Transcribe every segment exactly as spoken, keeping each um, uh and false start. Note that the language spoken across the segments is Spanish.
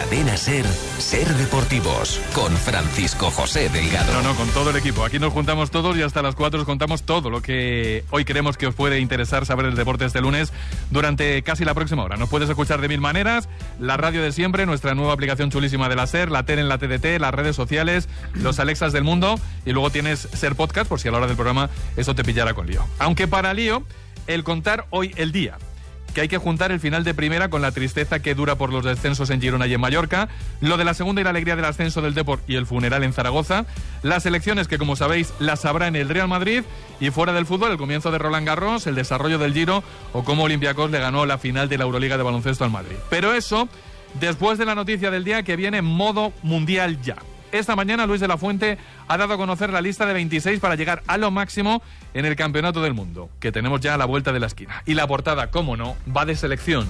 Cadena Ser, Ser Deportivos, con Francisco José Delgado. No, no, con todo el equipo. Aquí nos juntamos todos y hasta las cuatro os contamos todo lo que hoy creemos que os puede interesar saber el deporte este lunes durante casi la próxima hora. Nos puedes escuchar de mil maneras, la radio de siempre, nuestra nueva aplicación chulísima de la Ser, la tele en la T D T, las redes sociales, los Alexas del mundo, y luego tienes Ser Podcast por si a la hora del programa eso te pillara con lío. Aunque para lío, el contar hoy el día, que hay que juntar el final de primera con la tristeza que dura por los descensos en Girona y en Mallorca, lo de la segunda y la alegría del ascenso del Depor y el funeral en Zaragoza, las elecciones que, como sabéis, las habrá en el Real Madrid, y fuera del fútbol, el comienzo de Roland Garros, el desarrollo del Giro o cómo Olympiacos le ganó la final de la Euroliga de baloncesto al Madrid. Pero eso después de la noticia del día, que viene en modo mundial ya. Esta mañana Luis de la Fuente ha dado a conocer la lista de veintiséis para llegar a lo máximo en el Campeonato del Mundo, que tenemos ya a la vuelta de la esquina. Y la portada, cómo no, va de selección.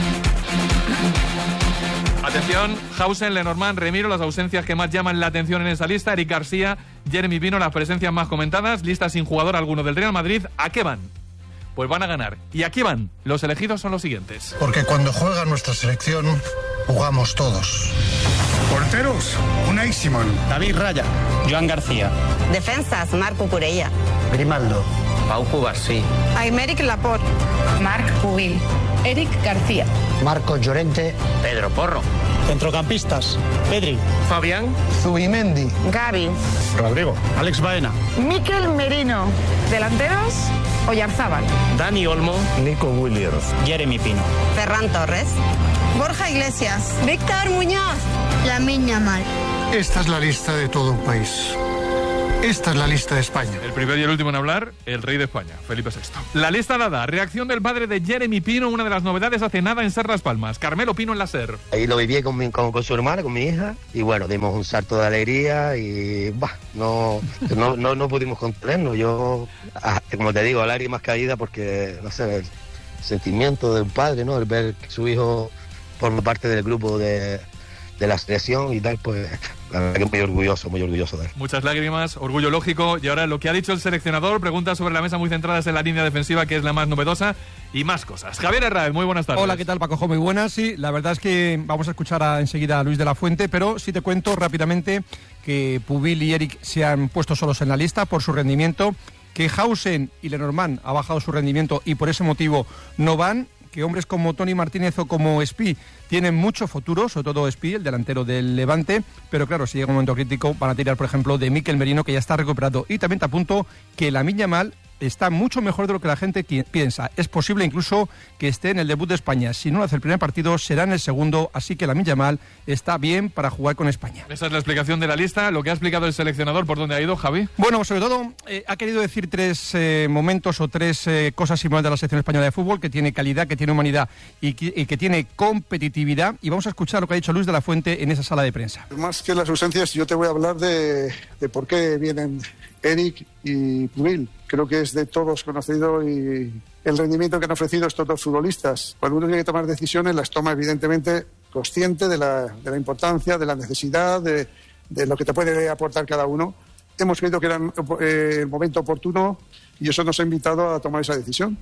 Atención, Hausen, Lenormand, Remiro, las ausencias que más llaman la atención en esa lista. Eric García, Jeremy Pino, las presencias más comentadas. Lista sin jugador alguno del Real Madrid. ¿A qué van? Pues van a ganar. ¿Y aquí van? Los elegidos son los siguientes. Porque cuando juega nuestra selección, jugamos todos. Porteros, Unai Simón. David Raya. Joan García. Defensas, Marc Cucurella. Grimaldo. Pau Cubarsí. Aymeric Laporte. Marc Pubil. Eric García. Marcos Llorente. Pedro Porro. Centrocampistas, Pedri. Fabián. Zubimendi. Gavi. Rodrigo. Alex Baena. Mikel Merino. Delanteros, Oyarzábal. Dani Olmo. Nico Williams. Jeremy Pino. Ferran Torres. Borja Iglesias. Víctor Muñoz. Lamine Yamal. Esta es la lista de todo un país. Esta es la lista de España. El primero y el último en hablar, el rey de España, Felipe sexto. La lista dada, reacción del padre de Jeremy Pino, una de las novedades hace nada en Ser Las Palmas. Carmelo Pino en la Ser. Ahí lo viví con, mi, con, con su hermana, con mi hija, y bueno, dimos un salto de alegría y bah, no, no, no, no pudimos contenernos. Yo, como te digo, lágrimas caídas porque, no sé, el sentimiento de un padre, ¿no? El ver que su hijo forma parte del grupo de, de la selección y tal, pues la verdad que muy orgulloso, muy orgulloso de él. Muchas lágrimas, orgullo lógico. Y ahora lo que ha dicho el seleccionador, preguntas sobre la mesa muy centradas en la línea defensiva, que es la más novedosa, y más cosas. Javier Herráez, muy buenas tardes. Hola, ¿qué tal, Paco? Muy buenas. Sí, la verdad es que vamos a escuchar a, enseguida a Luis de la Fuente, pero sí te cuento rápidamente que Pubil y Eric se han puesto solos en la lista por su rendimiento, que Hausen y Lenormand ha bajado su rendimiento y por ese motivo no van, que hombres como Toni Martínez o como Espí tienen mucho futuro, sobre todo Espí, el delantero del Levante, pero claro, si llega un momento crítico van a tirar, por ejemplo, de Mikel Merino, que ya está recuperado. Y también te apunto que Lamine Yamal está mucho mejor de lo que la gente piensa. Es posible incluso que esté en el debut de España. Si no lo hace el primer partido, será en el segundo, así que Lamine Yamal está bien para jugar con España. Esa es la explicación de la lista. Lo que ha explicado el seleccionador, ¿por dónde ha ido, Javi? Bueno, sobre todo eh, ha querido decir tres eh, momentos o tres eh, cosas similares de la selección española de fútbol, que tiene calidad, que tiene humanidad y que, y que tiene competitividad. Y vamos a escuchar lo que ha dicho Luis de la Fuente en esa sala de prensa. Más que las ausencias, yo te voy a hablar de, de por qué vienen Eric y Pubil. Creo que es de todos conocido y el rendimiento que han ofrecido estos dos futbolistas. Cuando uno tiene que tomar decisiones, las toma evidentemente consciente de la, de la importancia, de la necesidad, de, de lo que te puede aportar cada uno. Hemos creído que era eh, el momento oportuno y eso nos ha invitado a tomar esa decisión.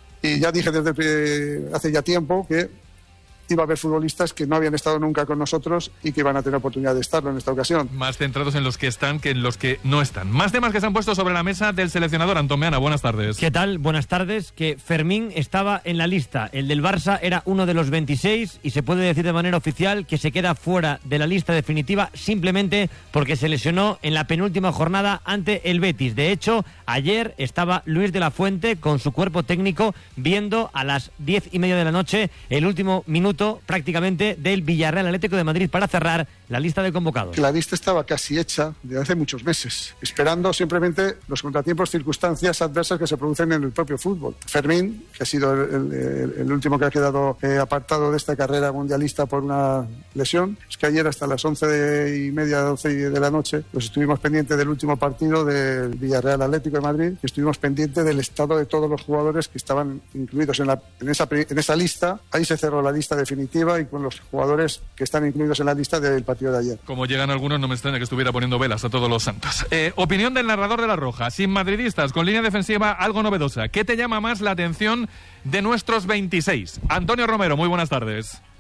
Y ya dije desde eh, hace ya tiempo que iba a haber futbolistas que no habían estado nunca con nosotros y que iban a tener oportunidad de estarlo en esta ocasión. Más centrados en los que están que en los que no están. Más temas que se han puesto sobre la mesa del seleccionador. Antón Meana, buenas tardes. ¿Qué tal? Buenas tardes. Que Fermín estaba en la lista. El del Barça era uno de los veintiséis y se puede decir de manera oficial que se queda fuera de la lista definitiva simplemente porque se lesionó en la penúltima jornada ante el Betis. De hecho, ayer estaba Luis de la Fuente con su cuerpo técnico viendo a las diez y media de la noche el último minuto prácticamente del Villarreal Atlético de Madrid para cerrar la lista de convocados. La lista estaba casi hecha desde hace muchos meses, esperando simplemente los contratiempos, circunstancias adversas que se producen en el propio fútbol. Fermín, que ha sido el, el, el último que ha quedado eh, apartado de esta carrera mundialista por una lesión, es que ayer hasta las once y media, doce de la noche, pues estuvimos pendientes del último partido del Villarreal Atlético de Madrid y estuvimos pendientes del estado de todos los jugadores que estaban incluidos en, la, en, esa, en esa lista. Ahí se cerró la lista definitiva y con los jugadores que están incluidos en la lista del partido de ayer. Como llegan algunos, no me extraña que estuviera poniendo velas a todos los santos. Eh, opinión del narrador de La Roja, sin madridistas, con línea defensiva algo novedosa. ¿Qué te llama más la atención de nuestros veintiséis? Antonio Romero, muy buenas tardes.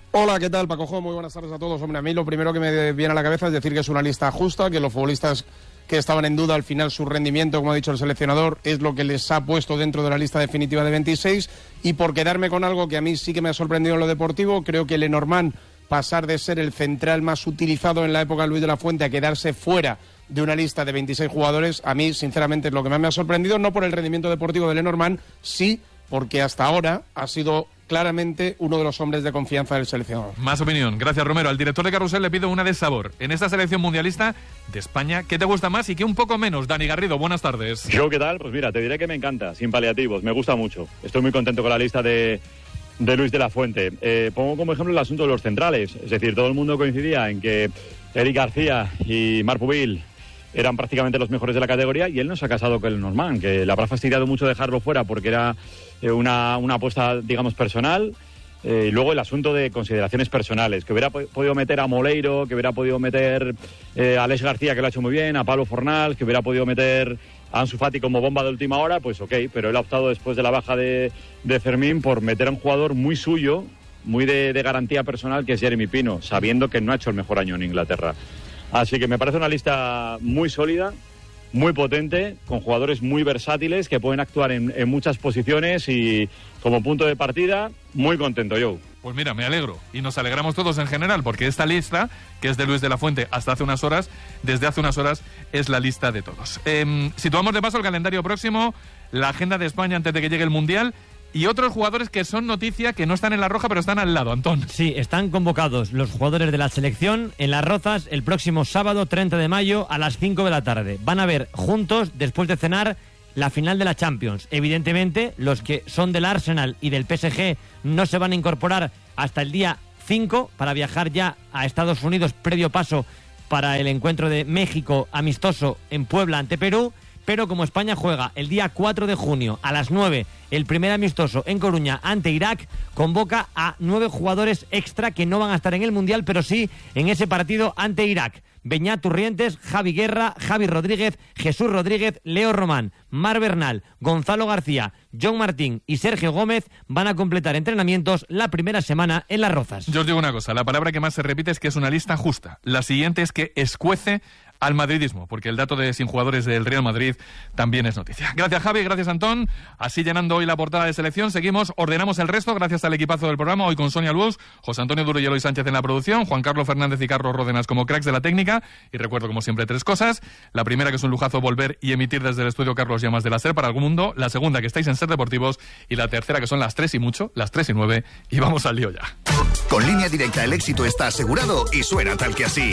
Hola, ¿qué tal, Pacojo? Muy buenas tardes a todos. Hombre, a mí lo primero que me viene a la cabeza es decir que es una lista justa, que los futbolistas que estaban en duda, al final su rendimiento, como ha dicho el seleccionador, es lo que les ha puesto dentro de la lista definitiva de veintiséis. Y por quedarme con algo que a mí sí que me ha sorprendido en lo deportivo, creo que Lenormand, pasar de ser el central más utilizado en la época de Luis de la Fuente a quedarse fuera de una lista de veintiséis jugadores, a mí, sinceramente, es lo que más me ha sorprendido, no por el rendimiento deportivo de Lenormand, sí porque hasta ahora ha sido claramente uno de los hombres de confianza del seleccionador. Más opinión. Gracias, Romero. Al director de Carrusel le pido una de sabor. En esta selección mundialista de España, ¿qué te gusta más y qué un poco menos? Dani Garrido, buenas tardes. Yo, ¿qué tal? Pues mira, te diré que me encanta, sin paliativos, me gusta mucho. Estoy muy contento con la lista de, de Luis de la Fuente. Eh, pongo como ejemplo el asunto de los centrales. Es decir, todo el mundo coincidía en que Eric García y Marc Pubil eran prácticamente los mejores de la categoría y él no se ha casado con el Lenormand, que le habrá fastidiado mucho dejarlo fuera porque era eh, una, una apuesta, digamos, personal. Eh, y luego el asunto de consideraciones personales, que hubiera po- podido meter a Moleiro, que hubiera podido meter eh, a Alex García, que lo ha hecho muy bien, a Pablo Fornals, que hubiera podido meter a Ansu Fati como bomba de última hora, pues ok, pero él ha optado después de la baja de, de Fermín por meter a un jugador muy suyo, muy de, de garantía personal, que es Jeremy Pino, sabiendo que no ha hecho el mejor año en Inglaterra. Así que me parece una lista muy sólida, muy potente, con jugadores muy versátiles que pueden actuar en, en muchas posiciones y como punto de partida, muy contento yo. Pues mira, me alegro y nos alegramos todos en general porque esta lista, que es de Luis de la Fuente hasta hace unas horas, desde hace unas horas es la lista de todos. Eh, situamos de paso el calendario próximo, la agenda de España antes de que llegue el Mundial. Y otros jugadores que son noticia, que no están en la roja, pero están al lado, Antón. Sí, están convocados los jugadores de la selección en Las Rozas el próximo sábado treinta de mayo a las cinco de la tarde. Van a ver juntos, después de cenar, la final de la Champions. Evidentemente, los que son del Arsenal y del P S G no se van a incorporar hasta el día cinco para viajar ya a Estados Unidos, previo paso para el encuentro de México amistoso en Puebla ante Perú. Pero como España juega el día cuatro de junio a las nueve, el primer amistoso en Coruña ante Irak, convoca a nueve jugadores extra que no van a estar en el Mundial, pero sí en ese partido ante Irak. Beñat Turrientes, Javi Guerra, Javi Rodríguez, Jesús Rodríguez, Leo Román, Mar Bernal, Gonzalo García, John Martín y Sergio Gómez van a completar entrenamientos la primera semana en Las Rozas. Yo os digo una cosa, la palabra que más se repite es que es una lista justa. La siguiente es que escuece al madridismo, porque el dato de sin jugadores del Real Madrid también es noticia. Gracias, Javi, gracias, Antón. Así llenando hoy la portada de selección, seguimos, ordenamos el resto, gracias al equipazo del programa, hoy con Sonia Luz, José Antonio Duro y Eloy Sánchez en la producción, Juan Carlos Fernández y Carlos Ródenas como cracks de la técnica, y recuerdo como siempre tres cosas. La primera, que es un lujazo volver y emitir desde el estudio Carlos Llamas de la SER para algún mundo. La segunda, que estáis en Ser Deportivos. Y la tercera, que son las tres y mucho, las tres y nueve. Y vamos al lío ya. Con Línea Directa el éxito está asegurado y suena tal que así.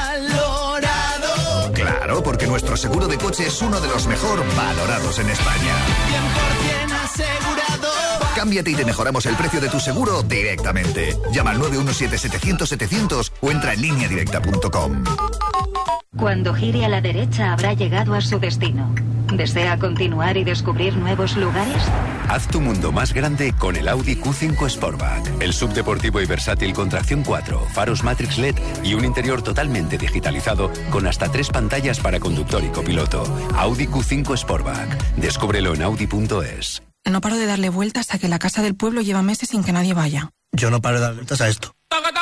Valorado. Claro, porque nuestro seguro de coche es uno de los mejor valorados en España. cien por ciento asegurado. Cámbiate y te mejoramos el precio de tu seguro directamente. Llama al nueve uno siete setecientos setecientos o entra en línea directa punto com. Cuando gire a la derecha habrá llegado a su destino. ¿Desea continuar y descubrir nuevos lugares? Haz tu mundo más grande con el Audi Q cinco Sportback. El subdeportivo y versátil con tracción cuatro, faros Matrix L E D y un interior totalmente digitalizado con hasta tres pantallas para conductor y copiloto. Audi Q cinco Sportback. Descúbrelo en audi punto es. No paro de darle vueltas a que la casa del pueblo lleva meses sin que nadie vaya. Yo no paro de dar vueltas a esto.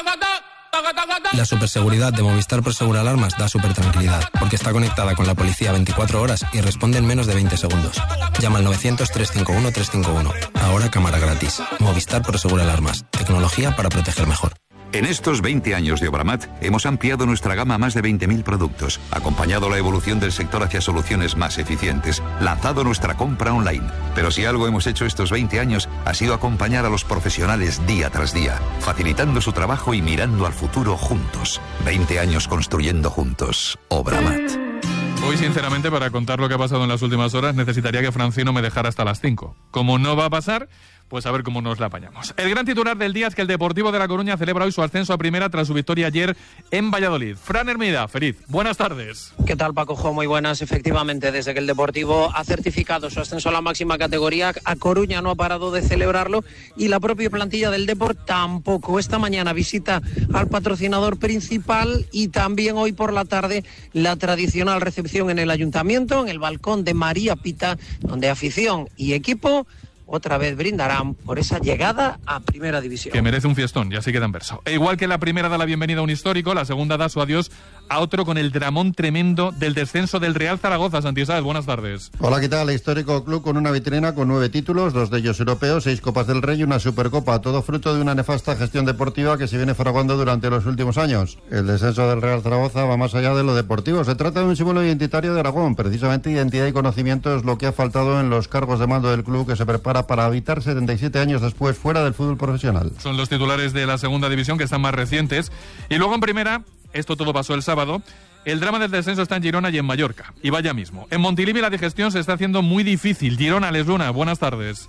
La superseguridad de Movistar Prosegur Alarmas da super tranquilidad, porque está conectada con la policía veinticuatro horas y responde en menos de veinte segundos. Llama al novecientos, trescientos cincuenta y uno, trescientos cincuenta y uno. Ahora cámara gratis. Movistar Prosegur Alarmas. Tecnología para proteger mejor. En estos veinte años de Obramat hemos ampliado nuestra gama a más de veinte mil productos, acompañado la evolución del sector hacia soluciones más eficientes, lanzado nuestra compra online. Pero si algo hemos hecho estos veinte años ha sido acompañar a los profesionales día tras día, facilitando su trabajo y mirando al futuro juntos. veinte años construyendo juntos. Obramat. Hoy, sinceramente, para contar lo que ha pasado en las últimas horas, necesitaría que Francino me dejara hasta las cinco. Como no va a pasar, pues a ver cómo nos la apañamos. El gran titular del día es que el Deportivo de La Coruña celebra hoy su ascenso a primera tras su victoria ayer en Valladolid. Fran Hermida, feliz. Buenas tardes. ¿Qué tal, Pacojo? Muy buenas. Efectivamente, desde que el Deportivo ha certificado su ascenso a la máxima categoría, a Coruña no ha parado de celebrarlo y la propia plantilla del Deport tampoco. Esta mañana visita al patrocinador principal y también hoy por la tarde la tradicional recepción en el Ayuntamiento, en el balcón de María Pita, donde afición y equipo otra vez brindarán por esa llegada a Primera División. Que merece un fiestón, y así queda en verso. E igual que la primera da la bienvenida a un histórico, la segunda da su adiós a otro con el dramón tremendo del descenso del Real Zaragoza. Santi Sáez, buenas tardes. Hola, ¿qué tal? Histórico club con una vitrina con nueve títulos, dos de ellos europeos, seis Copas del Rey y una Supercopa, todo fruto de una nefasta gestión deportiva que se viene fraguando durante los últimos años. El descenso del Real Zaragoza va más allá de lo deportivo. Se trata de un símbolo identitario de Aragón. Precisamente identidad y conocimiento es lo que ha faltado en los cargos de mando del club, que se prepara para habitar setenta y siete años después fuera del fútbol profesional. Son los titulares de la segunda división, que están más recientes. Y luego en primera, esto todo pasó el sábado, el drama del descenso está en Girona y en Mallorca. Y vaya mismo. En Montilivi la digestión se está haciendo muy difícil. Girona, Les Luna, buenas tardes.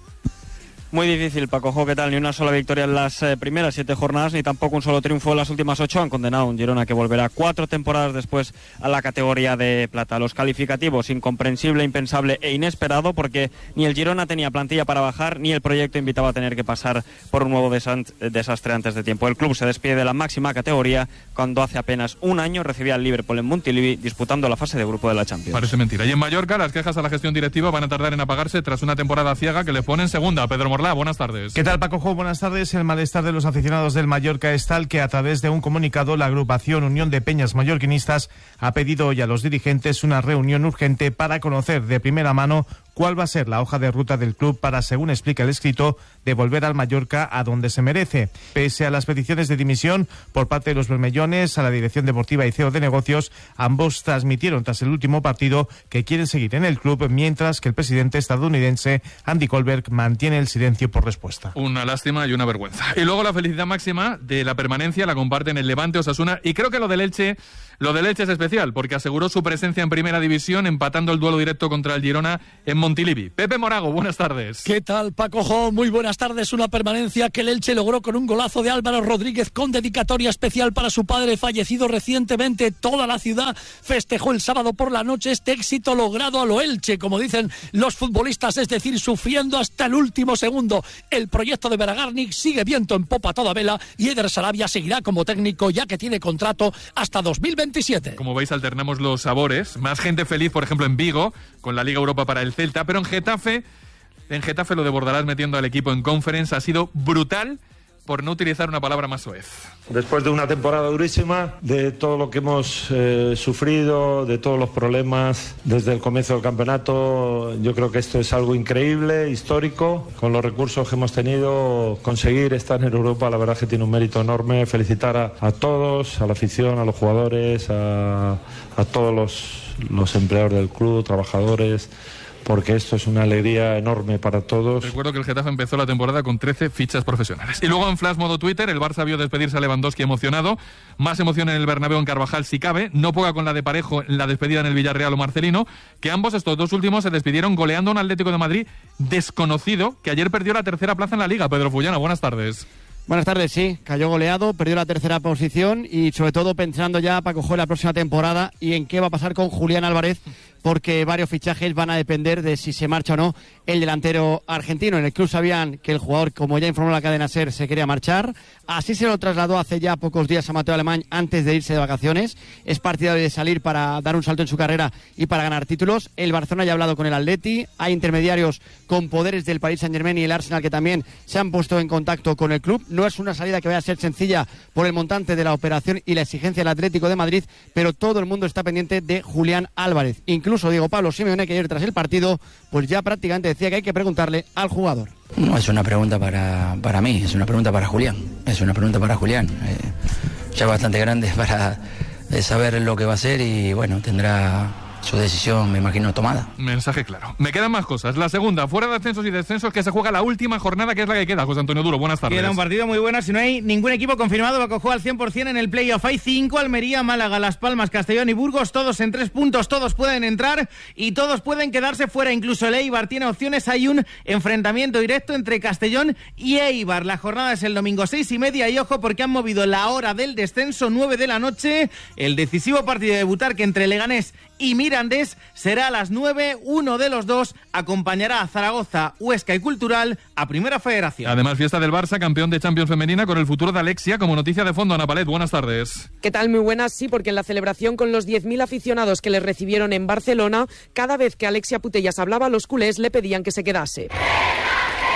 Muy difícil, Paco Jo, ¿qué tal? Ni una sola victoria en las eh, primeras siete jornadas, ni tampoco un solo triunfo en las últimas ocho. Han condenado a un Girona que volverá cuatro temporadas después a la categoría de plata. Los calificativos, incomprensible, impensable e inesperado, porque ni el Girona tenía plantilla para bajar, ni el proyecto invitaba a tener que pasar por un nuevo desastre antes de tiempo. El club se despide de la máxima categoría cuando hace apenas un año recibía al Liverpool en Montilivi disputando la fase de grupo de la Champions. Parece mentira. Y en Mallorca las quejas a la gestión directiva van a tardar en apagarse tras una temporada ciega que le pone en segunda. Pedro Morlá, buenas tardes. ¿Qué tal, Paco Jo? Buenas tardes. El malestar de los aficionados del Mallorca es tal que a través de un comunicado la agrupación Unión de Peñas Mallorquinistas ha pedido hoy a los dirigentes una reunión urgente para conocer de primera mano cuál va a ser la hoja de ruta del club para, según explica el escrito, devolver al Mallorca a donde se merece. Pese a las peticiones de dimisión por parte de los bermellones a la dirección deportiva y C E O de negocios, ambos transmitieron tras el último partido que quieren seguir en el club, mientras que el presidente estadounidense Andy Kohlberg mantiene el silencio por respuesta. Una lástima y una vergüenza. Y luego la felicidad máxima de la permanencia la comparten el Levante, Osasuna, y creo que lo del Elche, lo del Elche es especial, porque aseguró su presencia en primera división empatando el duelo directo contra el Girona en Montilivi. Pepe Morago, buenas tardes. ¿Qué tal, Paco Jo? Muy buenas tardes. Una permanencia que el Elche logró con un golazo de Álvaro Rodríguez con dedicatoria especial para su padre fallecido recientemente. Toda la ciudad festejó el sábado por la noche este éxito logrado a lo Elche, como dicen los futbolistas, es decir, sufriendo hasta el último segundo. El proyecto de Beragarnik sigue viento en popa a toda vela y Eder Sarabia seguirá como técnico, ya que tiene contrato hasta dos mil veintisiete. Como veis, alternamos los sabores. Más gente feliz, por ejemplo, en Vigo, con la Liga Europa para el Celta, pero en Getafe, en Getafe lo de Bordalás metiendo al equipo en Conference ha sido brutal, por no utilizar una palabra más soez. Después de una temporada durísima, de todo lo que hemos eh, sufrido, de todos los problemas desde el comienzo del campeonato, yo creo que esto es algo increíble, histórico. Con los recursos que hemos tenido, conseguir estar en Europa, la verdad que tiene un mérito enorme. Felicitar a, a todos, a la afición, a los jugadores, a, a todos los, los empleados del club, trabajadores, porque esto es una alegría enorme para todos. Recuerdo que el Getafe empezó la temporada con trece fichas profesionales. Y luego en Flash modo Twitter, el Barça vio despedirse a Lewandowski emocionado. Más emoción en el Bernabéu en Carvajal si cabe. No poca con la de Parejo en la despedida en el Villarreal o Marcelino, que ambos estos dos últimos se despidieron goleando a un Atlético de Madrid desconocido, que ayer perdió la tercera plaza en la Liga. Pedro Fullana, buenas tardes. Buenas tardes, sí, cayó goleado, perdió la tercera posición y sobre todo pensando ya para coger la próxima temporada y en qué va a pasar con Julián Álvarez, porque varios fichajes van a depender de si se marcha o no el delantero argentino. En el club sabían que el jugador, como ya informó la cadena SER, se quería marchar. Así se lo trasladó hace ya pocos días a Mateo Alemán antes de irse de vacaciones. Es partidario de salir para dar un salto en su carrera y para ganar títulos. El Barcelona ya ha hablado con el Atleti. Hay intermediarios con poderes del Paris Saint-Germain y el Arsenal que también se han puesto en contacto con el club. No es una salida que vaya a ser sencilla por el montante de la operación y la exigencia del Atlético de Madrid, pero todo el mundo está pendiente de Julián Álvarez. Incluso Diego Pablo Simeone, que ayer tras el partido, pues ya prácticamente decía que hay que preguntarle al jugador. No es una pregunta para, para mí, es una pregunta para Julián. Es una pregunta para Julián. Eh, ya bastante grande para eh, saber lo que va a hacer y bueno, tendrá su decisión, me imagino, tomada. Mensaje claro. Me quedan más cosas. La segunda, fuera de ascensos y descensos, que se juega la última jornada, que es la que queda. José Antonio Duro, buenas tardes. Queda un partido muy bueno. Si no hay ningún equipo confirmado, lo cogió al cien por ciento en el playoff. Hay cinco: Almería, Málaga, Las Palmas, Castellón y Burgos, todos en tres puntos. Todos pueden entrar y todos pueden quedarse fuera. Incluso el Eibar tiene opciones. Hay un enfrentamiento directo entre Castellón y Eibar. La jornada es el domingo seis y media y ojo porque han movido la hora del descenso, nueve de la noche. El decisivo partido de Butarque entre Leganés y Mirandés será a las nueve. Uno de los dos acompañará a Zaragoza, Huesca y Cultural a Primera Federación. Además, fiesta del Barça, campeón de Champions femenina, con el futuro de Alexia como noticia de fondo. Ana Palet, buenas tardes. ¿Qué tal? Muy buenas, sí, porque en la celebración con los diez mil aficionados que les recibieron en Barcelona, cada vez que Alexia Putellas hablaba, los culés le pedían que se quedase.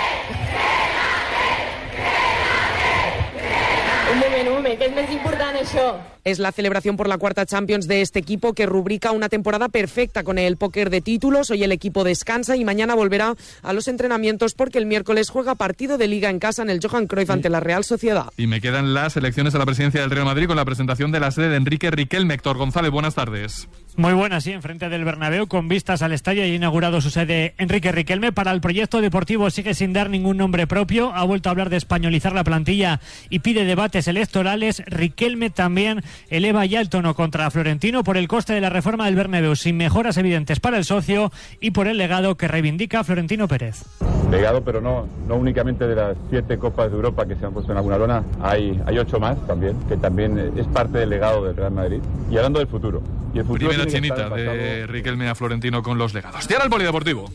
home, que és més important això. Es la celebración por la cuarta Champions de este equipo que rubrica una temporada perfecta con el póker de títulos. Hoy el equipo descansa y mañana volverá a los entrenamientos porque el miércoles juega partido de Liga en casa en el Johan Cruyff ante la Real Sociedad. Y me quedan las elecciones a la presidencia del Real Madrid con la presentación de la sede de Enrique Riquelme. Héctor González, buenas tardes. Muy buenas, sí, enfrente del Bernabéu, con vistas al estadio, y ha inaugurado su sede Enrique Riquelme. Para el proyecto deportivo sigue sin dar ningún nombre propio, ha vuelto a hablar de españolizar la plantilla y pide debates electorales. Riquelme también eleva ya el tono contra Florentino por el coste de la reforma del Bernabéu, sin mejoras evidentes para el socio, y por el legado que reivindica Florentino Pérez. Legado, pero no, no únicamente de las siete Copas de Europa que se han puesto en alguna lona, hay, hay ocho más también, que también es parte del legado del Real Madrid. Y hablando del futuro. Y el futuro Primera chinita de Riquelme a Florentino con los legados. Y ahora el polideportivo.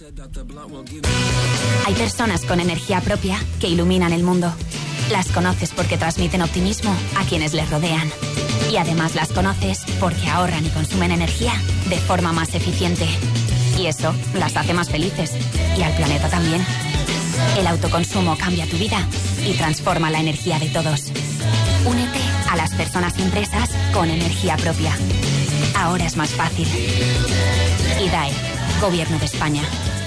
Hay personas con energía propia que iluminan el mundo. Las conoces porque transmiten optimismo a quienes les rodean. Y además las conoces porque ahorran y consumen energía de forma más eficiente. Y eso las hace más felices. Y al planeta también. El autoconsumo cambia tu vida y transforma la energía de todos. Únete a las personas y empresas con energía propia. Ahora es más fácil. I D A E, Gobierno de España.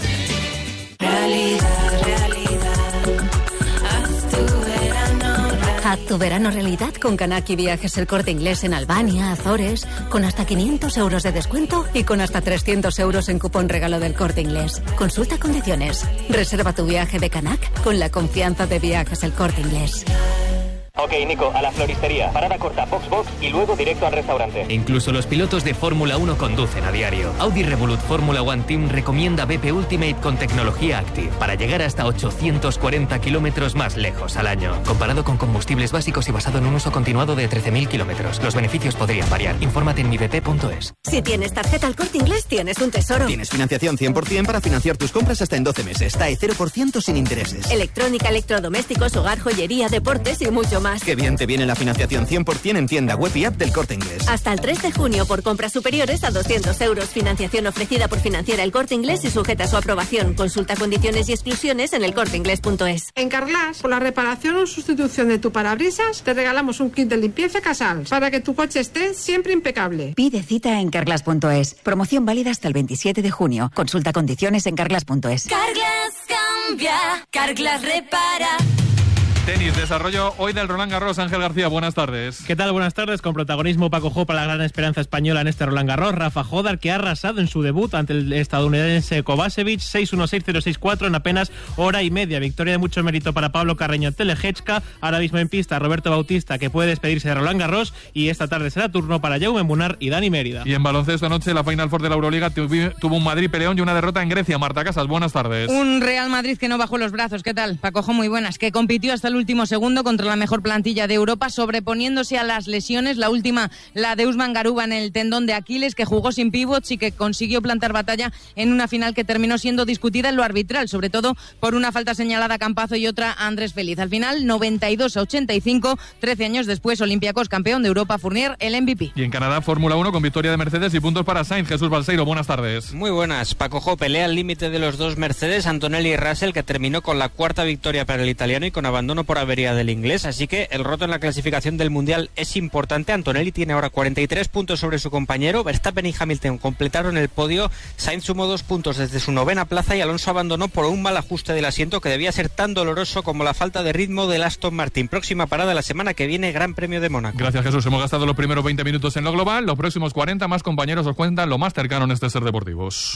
Realidad, realidad. Haz tu verano. Haz tu verano realidad con Kanaki Viajes El Corte Inglés en Albania, Azores, con hasta quinientos euros de descuento y con hasta trescientos euros en cupón regalo del Corte Inglés. Consulta condiciones. Reserva tu viaje de Kanak con la confianza de Viajes El Corte Inglés. Ok, Nico, a la floristería. Parada corta, box box y luego directo al restaurante. Incluso los pilotos de Fórmula uno conducen a diario. Audi Revolut Fórmula One Team recomienda B P Ultimate con tecnología Active para llegar hasta ochocientos cuarenta kilómetros más lejos al año. Comparado con combustibles básicos y basado en un uso continuado de trece mil kilómetros. Los beneficios podrían variar. Infórmate en mi b p punto es. Si tienes tarjeta El Corte Inglés, tienes un tesoro. Tienes financiación cien por ciento para financiar tus compras hasta en doce meses. T A E cero por ciento sin intereses. Electrónica, electrodomésticos, hogar, joyería, deportes y mucho más. Qué bien te viene la financiación cien por ciento en tienda web y app del Corte Inglés. Hasta el tres de junio por compras superiores a doscientos euros. Financiación ofrecida por Financiera El Corte Inglés y sujeta a su aprobación. Consulta condiciones y exclusiones en elcorteinglés punto es. En Carglass, por la reparación o sustitución de tu parabrisas, te regalamos un kit de limpieza Casals para que tu coche esté siempre impecable. Pide cita en carglass punto es. Promoción válida hasta el veintisiete de junio. Consulta condiciones en carglass punto es. Carglass cambia, Carglass repara. Tenis, desarrollo hoy del Roland Garros. Ángel García, buenas tardes. ¿Qué tal? Buenas tardes. Con protagonismo Paco Jó para la gran esperanza española en este Roland Garros. Rafa Jodar, que ha arrasado en su debut ante el estadounidense Kovacevic, seis uno seis cero seis cuatro en apenas hora y media. Victoria de mucho mérito para Pablo Carreño ante Leječka. Ahora mismo en pista Roberto Bautista, que puede despedirse de Roland Garros, y esta tarde será turno para Jaume Munar y Dani Mérida. Y en baloncesto anoche la Final Four de la Euroliga tuvo un Madrid-Peleón y una derrota en Grecia. Marta Casas, buenas tardes. Un Real Madrid que no bajó los brazos. ¿Qué tal? Paco Jó, muy buenas. Que compitió hasta el último segundo con contra la mejor plantilla de Europa, sobreponiéndose a las lesiones. La última, la de Usman Garuba en el tendón de Aquiles, que jugó sin pivots y que consiguió plantar batalla en una final que terminó siendo discutida en lo arbitral, sobre todo por una falta señalada a Campazo y otra a Andrés Feliz. Al final, noventa y dos a ochenta y cinco, trece años después, Olympiacos campeón de Europa, Fournier el M V P. Y en Canadá, Fórmula uno con victoria de Mercedes y puntos para Sainz. Jesús Balseiro, buenas tardes. Muy buenas. Paco Jó, pelea al límite de los dos Mercedes, Antonelli y Russell, que terminó con la cuarta victoria para el italiano y con abandono por avería del inglés, así que el roto en la clasificación del Mundial es importante. Antonelli tiene ahora cuarenta y tres puntos sobre su compañero. Verstappen y Hamilton completaron el podio. Sainz sumó dos puntos desde su novena plaza y Alonso abandonó por un mal ajuste del asiento que debía ser tan doloroso como la falta de ritmo del Aston Martin. Próxima parada la semana que viene, Gran Premio de Mónaco. Gracias, Jesús. Hemos gastado los primeros veinte minutos en lo global. Los próximos cuarenta más compañeros os cuentan lo más cercano en este Ser Deportivos.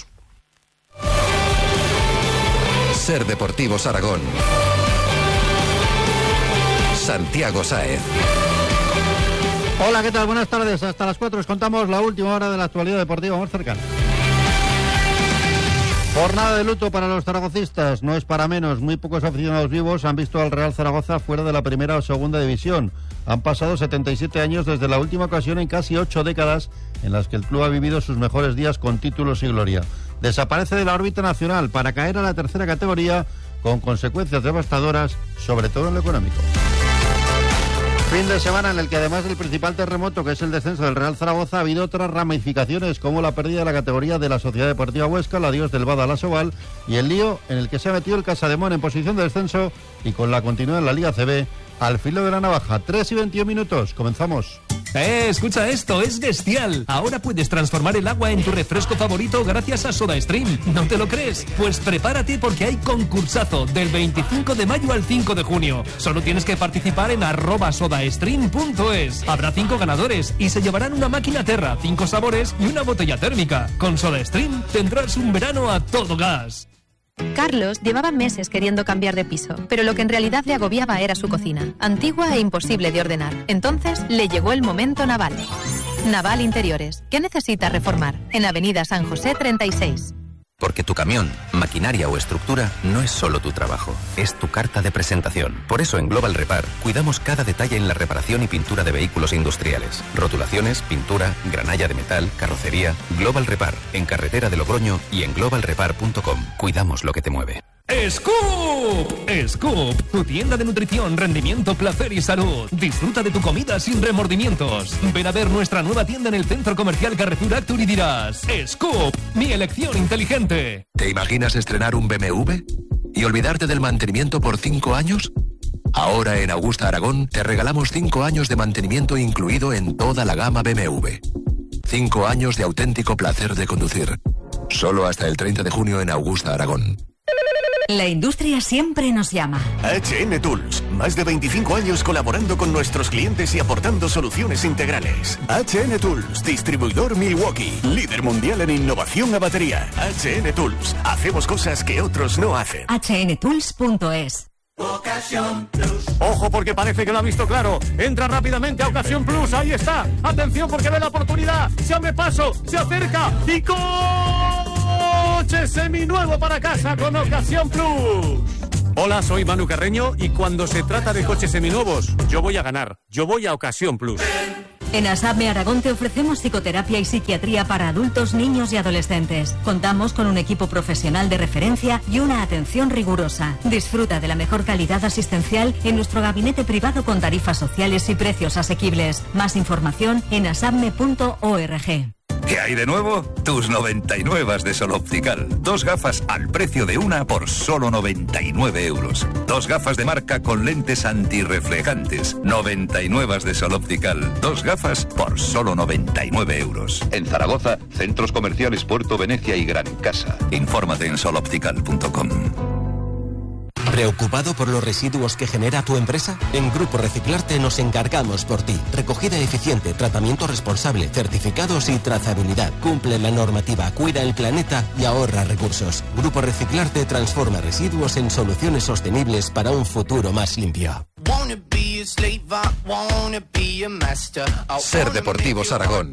Ser Deportivos Aragón. Santiago Sáez. Hola, ¿qué tal? Buenas tardes. Hasta las cuatro os contamos la última hora de la actualidad deportiva más cercana. Jornada de luto para los zaragocistas. No es para menos. Muy pocos aficionados vivos han visto al Real Zaragoza fuera de la primera o segunda división. Han pasado setenta y siete años desde la última ocasión en casi ocho décadas en las que el club ha vivido sus mejores días con títulos y gloria. Desaparece de la órbita nacional para caer a la tercera categoría con consecuencias devastadoras, sobre todo en lo económico. Fin de semana en el que además del principal terremoto, que es el descenso del Real Zaragoza, ha habido otras ramificaciones como la pérdida de la categoría de la Sociedad Deportiva Huesca, el adiós del Bada a la Soval y el lío en el que se ha metido el Casademón en posición de descenso y con la continuidad en la Liga C B al filo de la navaja. tres y veintiún minutos, comenzamos. Eh, escucha esto, es bestial. Ahora puedes transformar el agua en tu refresco favorito gracias a SodaStream. ¿No te lo crees? Pues prepárate porque hay concursazo del veinticinco de mayo al cinco de junio. Solo tienes que participar en arroba sodastream punto es. Habrá cinco ganadores y se llevarán una máquina Terra, cinco sabores y una botella térmica. Con SodaStream tendrás un verano a todo gas. Carlos llevaba meses queriendo cambiar de piso, pero lo que en realidad le agobiaba era su cocina, antigua e imposible de ordenar. Entonces le llegó el momento Naval. Naval Interiores, ¿qué necesita reformar? En Avenida San José treinta y seis. Porque tu camión, maquinaria o estructura no es solo tu trabajo, es tu carta de presentación. Por eso en Global Repar cuidamos cada detalle en la reparación y pintura de vehículos industriales. Rotulaciones, pintura, granalla de metal, carrocería. Global Repar, en carretera de Logroño y en global repar punto com. Cuidamos lo que te mueve. ¡Scoop! ¡Scoop! Tu tienda de nutrición, rendimiento, placer y salud. Disfruta de tu comida sin remordimientos. Ven a ver nuestra nueva tienda en el Centro Comercial Carrefour Actur y dirás: ¡Scoop! Mi elección inteligente. ¿Te imaginas estrenar un B M W? ¿Y olvidarte del mantenimiento por cinco años? Ahora en Augusta Aragón te regalamos cinco años de mantenimiento incluido en toda la gama B M W. Cinco años de auténtico placer de conducir. Solo hasta el treinta de junio en Augusta Aragón. La industria siempre nos llama. H M Tools, más de veinticinco años colaborando con nuestros clientes y aportando soluciones integrales. H M Tools, distribuidor Milwaukee, líder mundial en innovación a batería. H M Tools, hacemos cosas que otros no hacen. H M Tools punto es. Ocasión Plus. Ojo porque parece que lo ha visto claro. Entra rápidamente a Ocasión Plus. Ahí está. Atención porque ve la oportunidad. Se abre paso, se acerca y coche seminuevo para casa con Ocasión Plus. Hola, soy Manu Carreño y cuando se trata de coches seminuevos, yo voy a ganar. Yo voy a Ocasión Plus. En ASAPME Aragón te ofrecemos psicoterapia y psiquiatría para adultos, niños y adolescentes. Contamos con un equipo profesional de referencia y una atención rigurosa. Disfruta de la mejor calidad asistencial en nuestro gabinete privado con tarifas sociales y precios asequibles. Más información en asapme punto org. ¿Qué hay de nuevo? Tus noventa y nueve de Sol Optical. Dos gafas al precio de una por solo noventa y nueve euros. Dos gafas de marca con lentes antirreflejantes. noventa y nueve de Sol Optical. Dos gafas por solo noventa y nueve euros. En Zaragoza, centros comerciales Puerto Venecia y Gran Casa. Infórmate en sol optical punto com. ¿Preocupado por los residuos que genera tu empresa? En Grupo Reciclarte nos encargamos por ti. Recogida eficiente, tratamiento responsable, certificados y trazabilidad. Cumple la normativa, cuida el planeta y ahorra recursos. Grupo Reciclarte transforma residuos en soluciones sostenibles para un futuro más limpio. Ser Deportivos Aragón.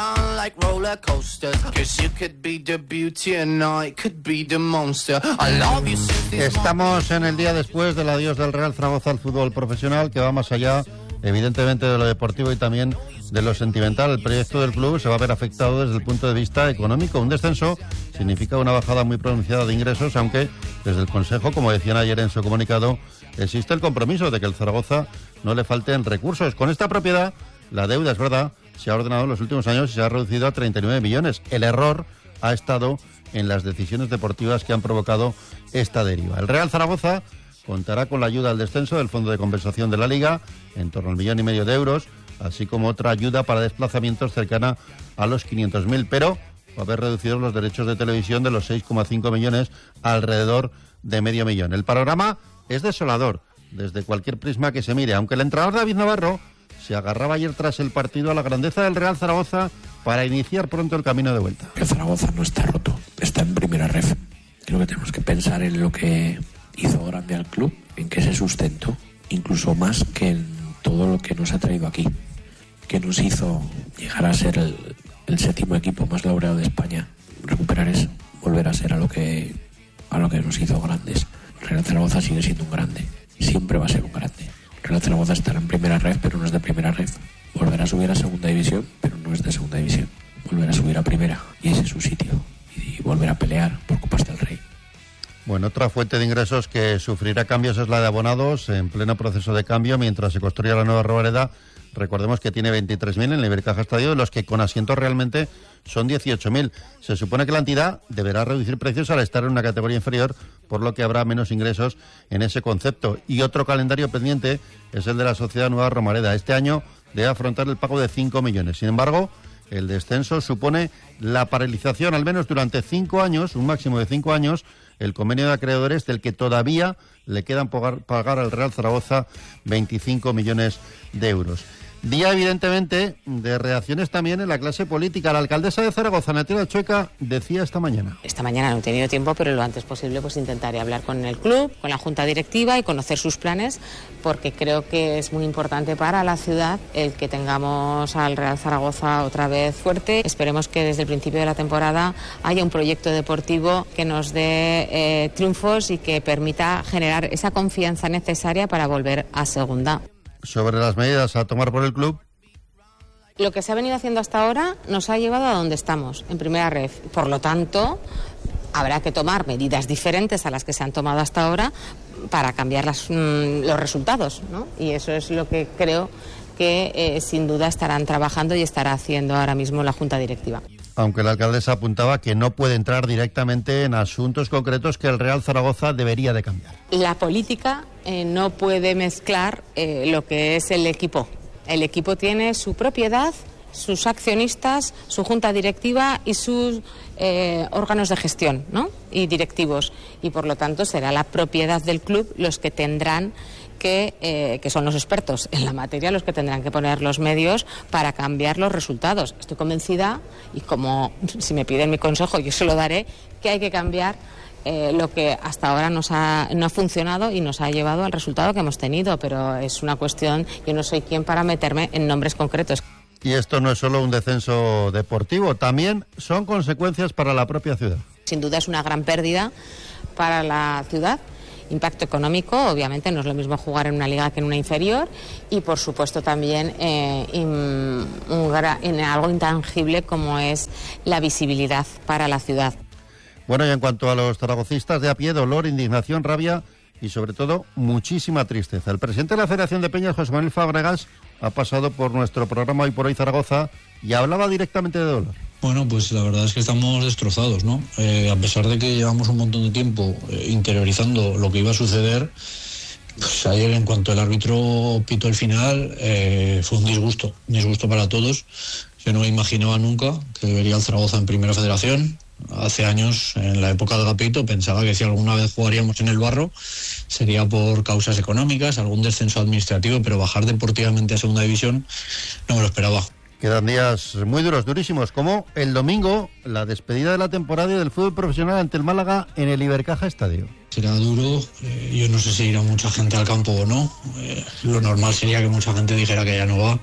Estamos en el día después del adiós del Real Zaragoza al fútbol profesional, que va más allá, evidentemente, de lo deportivo y también de lo sentimental. El proyecto del club se va a ver afectado desde el punto de vista económico. Un descenso significa una bajada muy pronunciada de ingresos, aunque desde el Consejo, como decían ayer en su comunicado, existe el compromiso de que el Zaragoza no le falten recursos. Con esta propiedad, la deuda, es verdad, se ha ordenado en los últimos años y se ha reducido a treinta y nueve millones. El error ha estado en las decisiones deportivas que han provocado esta deriva. El Real Zaragoza contará con la ayuda al descenso del Fondo de Compensación de la Liga, en torno al millón y medio de euros, así como otra ayuda para desplazamientos cercana a los quinientos mil, pero va a haber reducido los derechos de televisión de los seis coma cinco millones a alrededor de medio millón. El panorama es desolador desde cualquier prisma que se mire, aunque el entrenador David Navarro se agarraba ayer tras el partido a la grandeza del Real Zaragoza para iniciar pronto el camino de vuelta. El Zaragoza no está roto, está en primera ref. Creo que tenemos que pensar en lo que hizo grande al club, en que se sustentó, incluso más que en todo lo que nos ha traído aquí, que nos hizo llegar a ser el, el séptimo equipo más laureado de España. Recuperar eso, volver a ser a lo que a lo que nos hizo grandes. El Real Zaragoza sigue siendo un grande, siempre va a ser un grande. El Real Zaragoza estará en primera ref, pero no es de primera ref. Volverá a subir a segunda división, pero no es de segunda división. Volverá a subir a primera, y ese es su sitio. Y volver a pelear por Copas del Rey. Bueno, otra fuente de ingresos que sufrirá cambios es la de abonados, en pleno proceso de cambio, mientras se construye la nueva Romareda. Recordemos que tiene veintitrés mil en el Ibercaja Estadio, de los que con asientos realmente son dieciocho mil. Se supone que la entidad deberá reducir precios al estar en una categoría inferior, por lo que habrá menos ingresos en ese concepto. Y otro calendario pendiente es el de la Sociedad Nueva Romareda. Este año debe afrontar el pago de cinco millones. Sin embargo, el descenso supone la paralización, al menos durante cinco años, un máximo de cinco años, el convenio de acreedores del que todavía le quedan pagar, pagar al Real Zaragoza veinticinco millones de euros. Día, evidentemente, de reacciones también en la clase política. La alcaldesa de Zaragoza, Natalia Chueca, decía esta mañana. Esta mañana no he tenido tiempo, pero lo antes posible pues intentaré hablar con el club, con la junta directiva y conocer sus planes, porque creo que es muy importante para la ciudad el que tengamos al Real Zaragoza otra vez fuerte. Esperemos que desde el principio de la temporada haya un proyecto deportivo que nos dé eh, triunfos y que permita generar esa confianza necesaria para volver a segunda. Sobre las medidas a tomar por el club. Lo que se ha venido haciendo hasta ahora nos ha llevado a donde estamos, en primera ref. Por lo tanto, habrá que tomar medidas diferentes a las que se han tomado hasta ahora para cambiar las, mmm, los resultados, ¿no? Y eso es lo que creo que eh, sin duda estarán trabajando y estará haciendo ahora mismo la Junta Directiva. Aunque la alcaldesa apuntaba que no puede entrar directamente en asuntos concretos que el Real Zaragoza debería de cambiar. La política eh, no puede mezclar eh, lo que es el equipo. El equipo tiene su propiedad, sus accionistas, su junta directiva y sus eh, órganos de gestión, ¿no? Y directivos. Y por lo tanto será la propiedad del club los que tendrán que, eh, que son los expertos en la materia, los que tendrán que poner los medios para cambiar los resultados. Estoy convencida, y como si me piden mi consejo yo se lo daré, que hay que cambiar eh, lo que hasta ahora nos ha, no ha funcionado y nos ha llevado al resultado que hemos tenido, pero es una cuestión, yo no soy quien para meterme en nombres concretos. Y esto no es solo un descenso deportivo, también son consecuencias para la propia ciudad. Sin duda es una gran pérdida para la ciudad. Impacto económico, obviamente no es lo mismo jugar en una liga que en una inferior, y por supuesto también eh, in, un, en algo intangible como es la visibilidad para la ciudad. Bueno, y en cuanto a los zaragocistas de a pie, dolor, indignación, rabia y sobre todo muchísima tristeza. El presidente de la Federación de Peñas, José Manuel Fábregas, ha pasado por nuestro programa Hoy por Hoy Zaragoza y hablaba directamente de dolor. Bueno, pues la verdad es que estamos destrozados, ¿no? Eh, a pesar de que llevamos un montón de tiempo eh, interiorizando lo que iba a suceder, pues ayer en cuanto el árbitro pitó el final, eh, fue un disgusto, un disgusto para todos. Yo no me imaginaba nunca que vería al Zaragoza en Primera Federación. Hace años, en la época de Agapito, pensaba que si alguna vez jugaríamos en el barro sería por causas económicas, algún descenso administrativo, pero bajar deportivamente a Segunda División no me lo esperaba. Quedan días muy duros, durísimos, como el domingo, la despedida de la temporada y del fútbol profesional ante el Málaga en el Ibercaja Estadio. Será duro, eh, yo no sé si irá mucha gente al campo o no, eh, lo normal sería que mucha gente dijera que ya no va,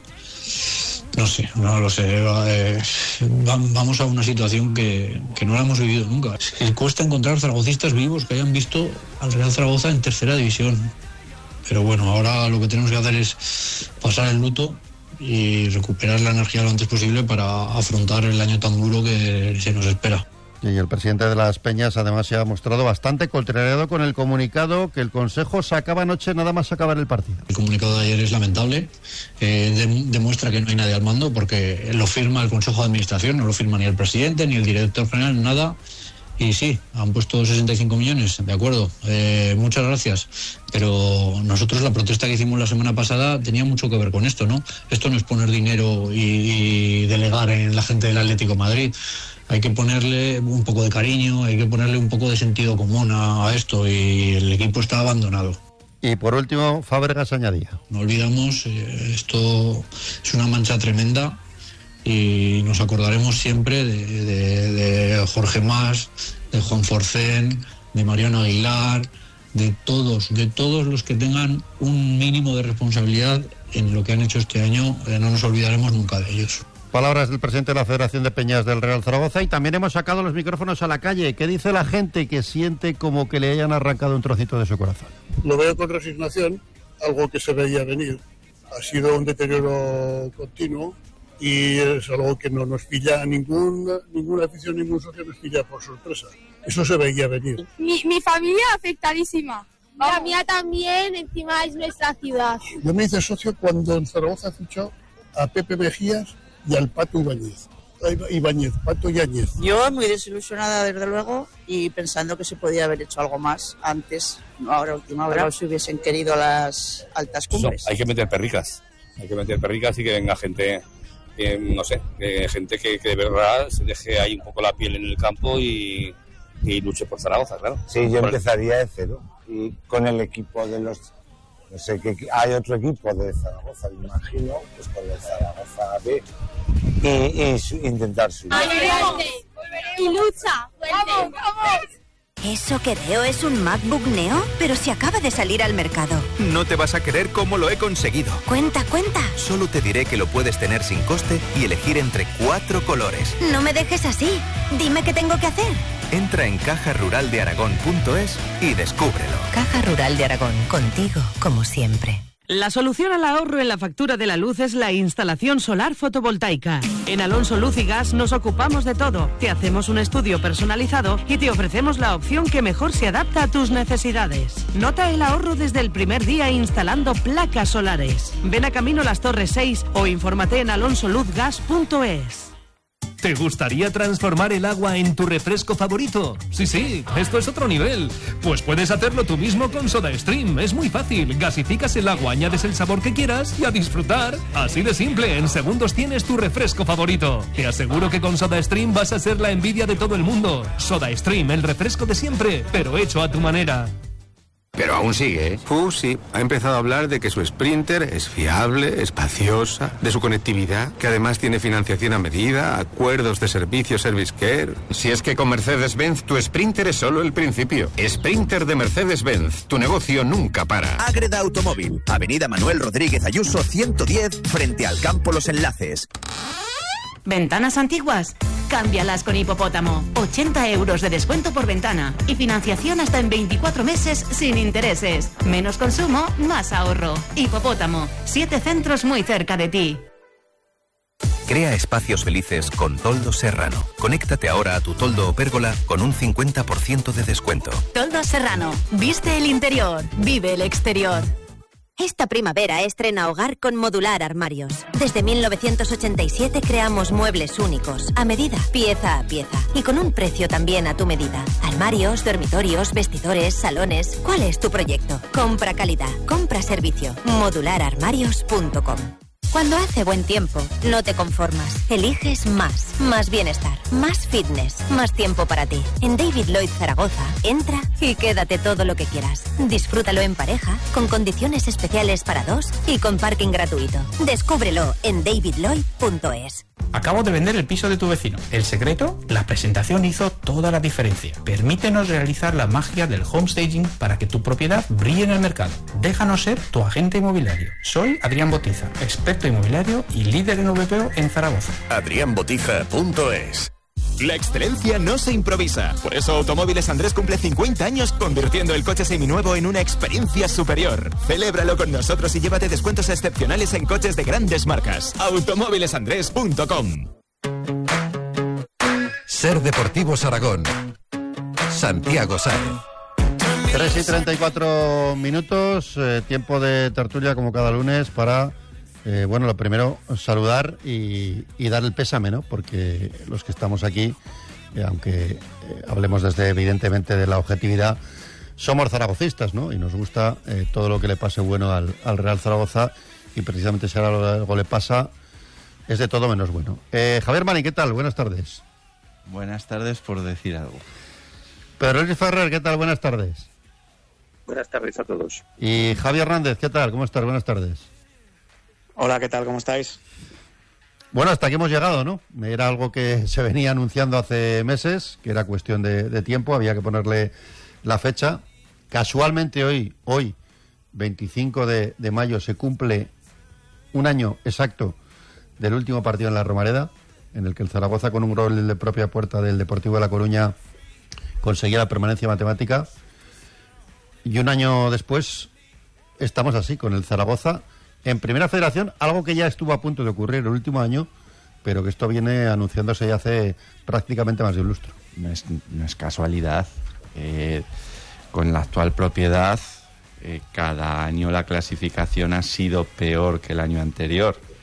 no sé, no lo sé, eh, vamos a una situación que, que no la hemos vivido nunca. Es que cuesta encontrar zaragocistas vivos que hayan visto al Real Zaragoza en Tercera División, pero bueno, ahora lo que tenemos que hacer es pasar el luto y recuperar la energía lo antes posible para afrontar el año tan duro que se nos espera. Y el presidente de las Peñas además se ha mostrado bastante contrariado con el comunicado que el Consejo sacaba anoche nada más acabar el partido. El comunicado de ayer es lamentable, eh, de, demuestra que no hay nadie al mando porque lo firma el Consejo de Administración, no lo firma ni el presidente ni el director general, nada. Y sí, han puesto sesenta y cinco millones, de acuerdo, eh, muchas gracias, pero nosotros la protesta que hicimos la semana pasada tenía mucho que ver con esto, ¿no? Esto no es poner dinero y, y delegar en la gente del Atlético de Madrid, hay que ponerle un poco de cariño, hay que ponerle un poco de sentido común a, a esto, y el equipo está abandonado. Y por último, Fábregas añadía. No olvidamos, eh, esto es una mancha tremenda, y nos acordaremos siempre de, de, de Jorge Mas, de Juan Forcén, de Mariano Aguilar, de todos, de todos los que tengan un mínimo de responsabilidad en lo que han hecho este año. Eh, no nos olvidaremos nunca de ellos. Palabras del presidente de la Federación de Peñas del Real Zaragoza, y también hemos sacado los micrófonos a la calle. ¿Qué dice la gente que siente como que le hayan arrancado un trocito de su corazón? Lo veo con resignación, algo que se veía venir. Ha sido un deterioro continuo y es algo que no nos pilla, ningún, ninguna afición, ningún socio nos pilla por sorpresa. Eso se veía venir. Mi, mi familia afectadísima. La mía también, encima es nuestra ciudad. Yo me hice socio cuando en Zaragoza fichó a Pepe Mejías y al Pato Ibáñez. Ibáñez, Pato Yáñez. Yo muy desilusionada, desde luego, y pensando que se podía haber hecho algo más antes, no ahora a última hora, si hubiesen querido las altas cumbres. No, hay que meter perricas, hay que meter perricas y que venga gente, eh, no sé, eh, gente que, que de verdad se deje ahí un poco la piel en el campo y, y luche por Zaragoza, claro. Sí, yo por empezaría de cero, y con el equipo de los... No sé, que hay otro equipo de Zaragoza, me imagino, pues con el Zaragoza B, y, y su, intentar subir. Y lucha. ¡Vamos, vamos! ¿Eso que veo es un MacBook Neo? Pero si acaba de salir al mercado. No te vas a creer cómo lo he conseguido. Cuenta, cuenta. Solo te diré que lo puedes tener sin coste y elegir entre cuatro colores. No me dejes así. Dime qué tengo que hacer. Entra en caja rural de aragón punto es y descúbrelo. Caja Rural de Aragón, contigo como siempre. La solución al ahorro en la factura de la luz es la instalación solar fotovoltaica. En Alonso Luz y Gas nos ocupamos de todo. Te hacemos un estudio personalizado y te ofrecemos la opción que mejor se adapta a tus necesidades. Nota el ahorro desde el primer día instalando placas solares. Ven a Camino Las Torres seis o infórmate en alonso luz gas punto es. ¿Te gustaría transformar el agua en tu refresco favorito? Sí, sí, esto es otro nivel. Pues puedes hacerlo tú mismo con SodaStream. Es muy fácil. Gasificas el agua, añades el sabor que quieras y a disfrutar. Así de simple, en segundos tienes tu refresco favorito. Te aseguro que con SodaStream vas a ser la envidia de todo el mundo. SodaStream, el refresco de siempre, pero hecho a tu manera. Pero aún sigue, ¿eh? Uh, sí. Ha empezado a hablar de que su Sprinter es fiable, espaciosa, de su conectividad, que además tiene financiación a medida, acuerdos de servicio Service Care. Si es que con Mercedes-Benz tu Sprinter es solo el principio. Sprinter de Mercedes-Benz, tu negocio nunca para. Ágreda Automóvil, Avenida Manuel Rodríguez Ayuso ciento diez, frente al Campo Los Enlaces. ¿Ventanas antiguas? Cámbialas con Hipopótamo. ochenta euros de descuento por ventana y financiación hasta en veinticuatro meses sin intereses. Menos consumo, más ahorro. Hipopótamo. Siete centros muy cerca de ti. Crea espacios felices con Toldo Serrano. Conéctate ahora a tu toldo o pérgola con un cincuenta por ciento de descuento. Toldo Serrano. Viste el interior. Vive el exterior. Esta primavera estrena hogar con Modular Armarios. Desde mil novecientos ochenta y siete creamos muebles únicos, a medida, pieza a pieza, y con un precio también a tu medida. Armarios, dormitorios, vestidores, salones. ¿Cuál es tu proyecto? Compra calidad, compra servicio. modular armarios punto com. Cuando hace buen tiempo, no te conformas. Eliges más, más bienestar, más fitness, más tiempo para ti. En David Lloyd Zaragoza, entra y quédate todo lo que quieras. Disfrútalo en pareja, con condiciones especiales para dos y con parking gratuito. Descúbrelo en david lloyd punto es. Acabo de vender el piso de tu vecino. El secreto, la presentación hizo toda la diferencia. Permítenos realizar la magia del homestaging para que tu propiedad brille en el mercado. Déjanos ser tu agente inmobiliario. Soy Adrián Botiza, experto inmobiliario y líder en V P O en Zaragoza. adrián botiza punto es. La excelencia no se improvisa. Por eso Automóviles Andrés cumple cincuenta años convirtiendo el coche seminuevo en una experiencia superior. Celébralo con nosotros y llévate descuentos excepcionales en coches de grandes marcas. automóviles andrés punto com. Ser Deportivos Aragón. Santiago Sáenz. tres y treinta y cuatro minutos, eh, tiempo de tertulia como cada lunes para... Eh, bueno, lo primero, saludar y, y dar el pésame, ¿no? Porque los que estamos aquí, eh, aunque eh, hablemos desde, evidentemente, de la objetividad, somos zaragocistas, ¿no? Y nos gusta eh, todo lo que le pase bueno al, al Real Zaragoza, y precisamente si ahora algo le pasa, es de todo menos bueno. Eh, Javier Mani, ¿qué tal? Buenas tardes. Buenas tardes, por decir algo. Pedro Luis Ferrer, ¿qué tal? Buenas tardes. Buenas tardes a todos. Y Javier Hernández, ¿qué tal? ¿Cómo estás? Buenas tardes. Hola, ¿qué tal? ¿Cómo estáis? Bueno, hasta aquí hemos llegado, ¿no? Era algo que se venía anunciando hace meses, que era cuestión de, de tiempo, había que ponerle la fecha. Casualmente hoy, hoy, veinticinco de, de mayo, se cumple un año exacto del último partido en la Romareda, en el que el Zaragoza, con un gol de propia puerta del Deportivo de La Coruña, conseguía la permanencia matemática. Y un año después estamos así, con el Zaragoza en Primera Federación, algo que ya estuvo a punto de ocurrir el último año, pero que esto viene anunciándose ya hace prácticamente más de un lustro. No es, no es casualidad. Eh, con la actual propiedad, eh, cada año la clasificación ha sido peor que el año anterior.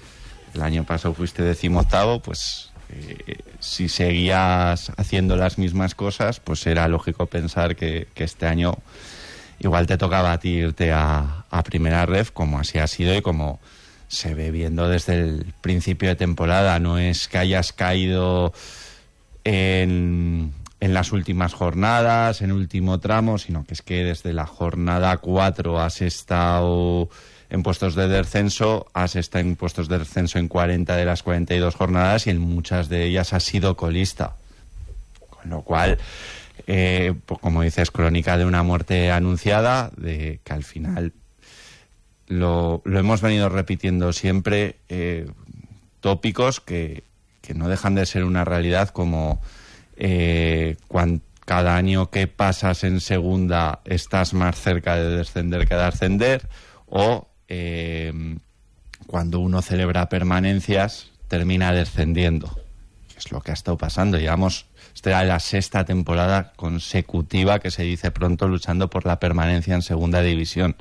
el año pasado fuiste decimoctavo, pues eh, si seguías haciendo las mismas cosas, pues era lógico pensar que, que este año igual te tocaba a ti irte a, a primera ref, como así ha sido y como se ve viendo desde el principio de temporada. No es que hayas caído en, en las últimas jornadas, en último tramo, sino que es que desde la jornada cuatro has estado en puestos de descenso, has estado en puestos de descenso en cuarenta de las cuarenta y dos jornadas y en muchas de ellas has sido colista. Con lo cual, eh, pues como dices, crónica de una muerte anunciada, de que al final lo, lo hemos venido repitiendo siempre, eh, tópicos que, que no dejan de ser una realidad, como eh, cuando cada año que pasas en segunda estás más cerca de descender que de ascender, o eh, cuando uno celebra permanencias termina descendiendo, que es lo que ha estado pasando. Llevamos, esta era la sexta temporada consecutiva, que se dice pronto, luchando por la permanencia en segunda división.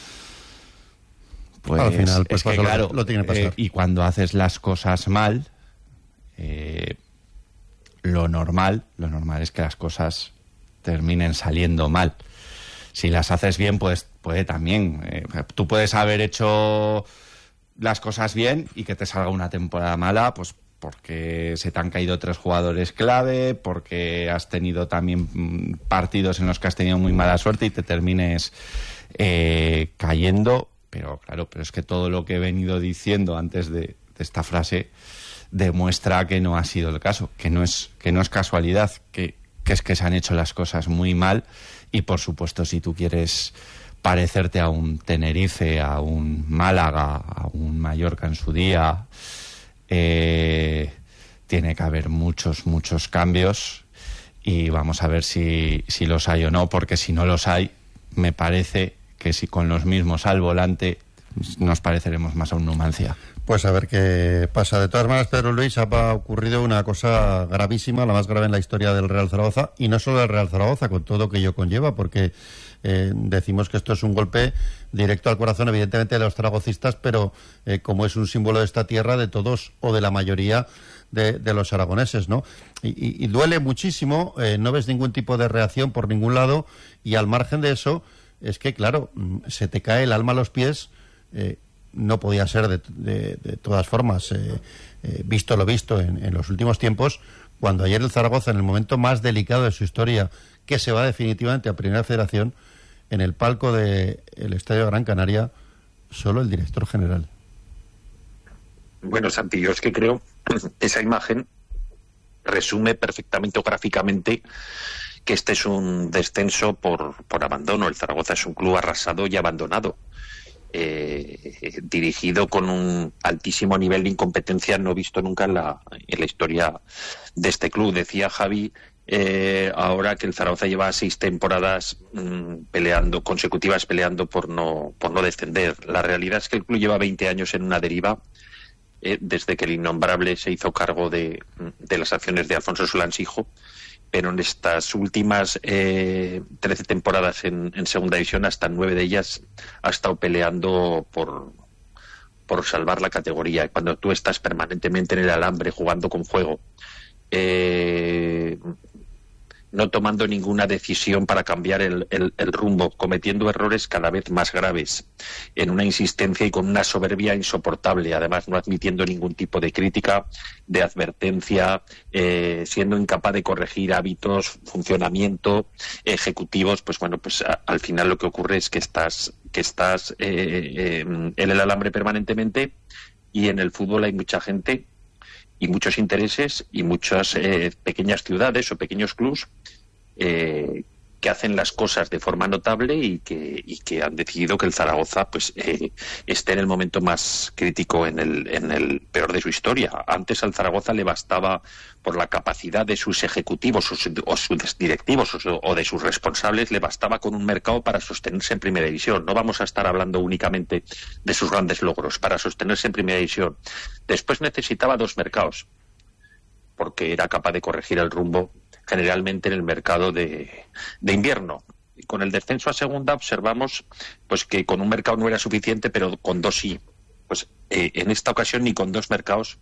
Pues al final, pues es que, pasa, claro, lo, lo tiene que pasar. Eh, y cuando haces las cosas mal, eh, lo normal, lo normal es que las cosas terminen saliendo mal. Si las haces bien, pues puede también. Eh, tú puedes haber hecho las cosas bien y que te salga una temporada mala, pues porque se te han caído tres jugadores clave, porque has tenido también partidos en los que has tenido muy mala suerte y te termines eh, cayendo. Pero claro, pero es que todo lo que he venido diciendo antes de, de esta frase demuestra que no ha sido el caso, que no es, que no es casualidad, que, que es que se han hecho las cosas muy mal. Y por supuesto, si tú quieres parecerte a un Tenerife, a un Málaga, a un Mallorca en su día, eh, tiene que haber muchos, muchos cambios, y vamos a ver si, si los hay o no, porque si no los hay, me parece que si con los mismos al volante nos pareceremos más a un Numancia. Pues a ver qué pasa. De todas maneras, Pedro Luis, ha ocurrido una cosa gravísima, la más grave en la historia del Real Zaragoza, y no solo del Real Zaragoza, con todo lo que ello conlleva, porque eh, decimos que esto es un golpe directo al corazón, evidentemente, de los zaragocistas, pero eh, como es un símbolo de esta tierra, de todos o de la mayoría de, de los aragoneses, ¿no? Y, y, y duele muchísimo, eh, no ves ningún tipo de reacción por ningún lado, y al margen de eso, es que, claro, se te cae el alma a los pies. eh, No podía ser de, de, de todas formas, eh, eh, visto lo visto en, en los últimos tiempos, cuando ayer el Zaragoza, en el momento más delicado de su historia, que se va definitivamente a Primera Federación, en el palco del Estadio Gran Canaria, solo el director general. Bueno, Santi, yo es que creo esa imagen resume perfectamente o gráficamente que este es un descenso por, por abandono. El Zaragoza es un club arrasado y abandonado. Eh, dirigido con un altísimo nivel de incompetencia no visto nunca en la, en la historia de este club. Decía Javi eh, ahora que el Zaragoza lleva seis temporadas mmm, peleando consecutivas peleando por no por no descender. La realidad es que el club lleva veinte años en una deriva, eh, desde que el innombrable se hizo cargo de, de las acciones de Alfonso Solans hijo. Pero en estas últimas eh, trece temporadas en, en segunda división, hasta nueve de ellas ha estado peleando por, por salvar la categoría. Y cuando tú estás permanentemente en el alambre jugando con fuego, eh, no tomando ninguna decisión para cambiar el, el, el rumbo, cometiendo errores cada vez más graves, en una insistencia y con una soberbia insoportable, además no admitiendo ningún tipo de crítica, de advertencia, eh, siendo incapaz de corregir hábitos, funcionamiento, ejecutivos, pues bueno, pues a, al final lo que ocurre es que estás, que estás eh, eh, en el alambre permanentemente, y en el fútbol hay mucha gente y muchos intereses y muchas eh, pequeñas ciudades o pequeños clubs eh, que hacen las cosas de forma notable y que, y que han decidido que el Zaragoza pues eh, esté en el momento más crítico, en el, en el peor de su historia. Antes al Zaragoza le bastaba, por la capacidad de sus ejecutivos o, su, o sus directivos o, o de sus responsables, le bastaba con un mercado para sostenerse en Primera División. No vamos a estar hablando únicamente de sus grandes logros. Para sostenerse en Primera División, después necesitaba dos mercados, porque era capaz de corregir el rumbo generalmente en el mercado de, de invierno. Y con el descenso a segunda observamos pues que con un mercado no era suficiente, pero con dos sí. Pues eh, en esta ocasión ni con dos mercados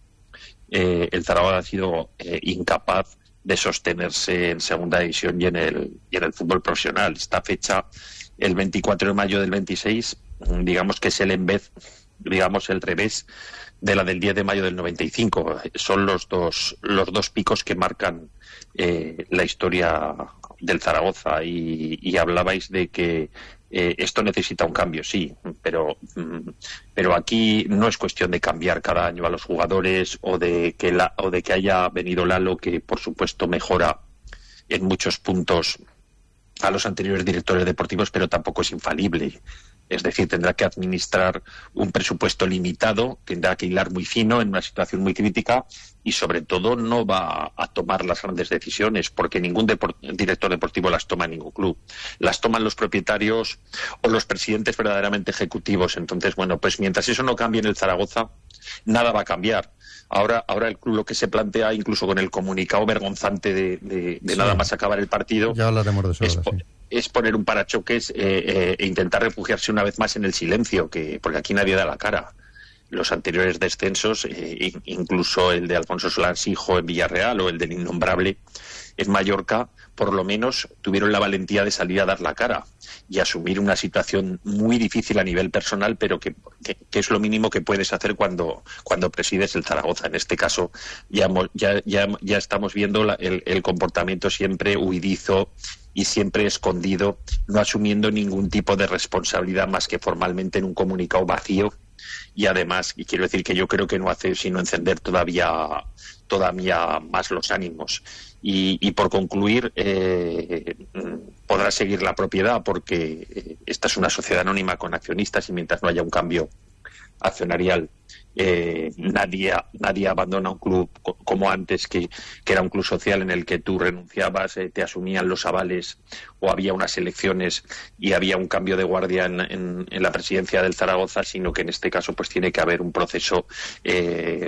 eh, el Zaragoza ha sido eh, incapaz de sostenerse en segunda división y en el y en el fútbol profesional. Esta fecha, el veinticuatro de mayo del veintiséis, digamos que es el en vez, digamos el revés de la del diez de mayo del noventa y cinco. Son los dos los dos picos que marcan eh, la historia del Zaragoza, y, y hablabais de que eh, esto necesita un cambio, sí, pero pero aquí no es cuestión de cambiar cada año a los jugadores o de que la, o de que haya venido Lalo, que por supuesto mejora en muchos puntos a los anteriores directores deportivos, pero tampoco es infalible. Es decir, tendrá que administrar un presupuesto limitado, tendrá que hilar muy fino en una situación muy crítica, y sobre todo no va a tomar las grandes decisiones, porque ningún depor- director deportivo las toma en ningún club. Las toman los propietarios o los presidentes verdaderamente ejecutivos. Entonces, bueno, pues mientras eso no cambie en el Zaragoza, nada va a cambiar. Ahora, ahora el club lo que se plantea, incluso con el comunicado vergonzante de, de, de sí. nada más acabar el partido, ya hablaremos de eso es, ahora, sí. es poner un parachoques eh, eh, e intentar refugiarse una vez más en el silencio, que porque aquí nadie da la cara. Los anteriores descensos, eh, incluso el de Alfonso Solans hijo en Villarreal o el del innombrable en Mallorca, por lo menos tuvieron la valentía de salir a dar la cara y asumir una situación muy difícil a nivel personal, pero que, que, que es lo mínimo que puedes hacer cuando, cuando presides el Zaragoza. En este caso ya, ya, ya, ya estamos viendo la, el, el comportamiento siempre huidizo y siempre escondido, no asumiendo ningún tipo de responsabilidad más que formalmente en un comunicado vacío. Y además, y quiero decir que yo creo que no hace sino encender todavía todavía más los ánimos. Y, y por concluir, eh, podrá seguir la propiedad, porque esta es una sociedad anónima con accionistas, y mientras no haya un cambio accionarial, eh, nadie nadie abandona un club como antes, que, que era un club social en el que tú renunciabas, eh, te asumían los avales, o había unas elecciones y había un cambio de guardia en, en, en la presidencia del Zaragoza, sino que en este caso pues tiene que haber un proceso eh,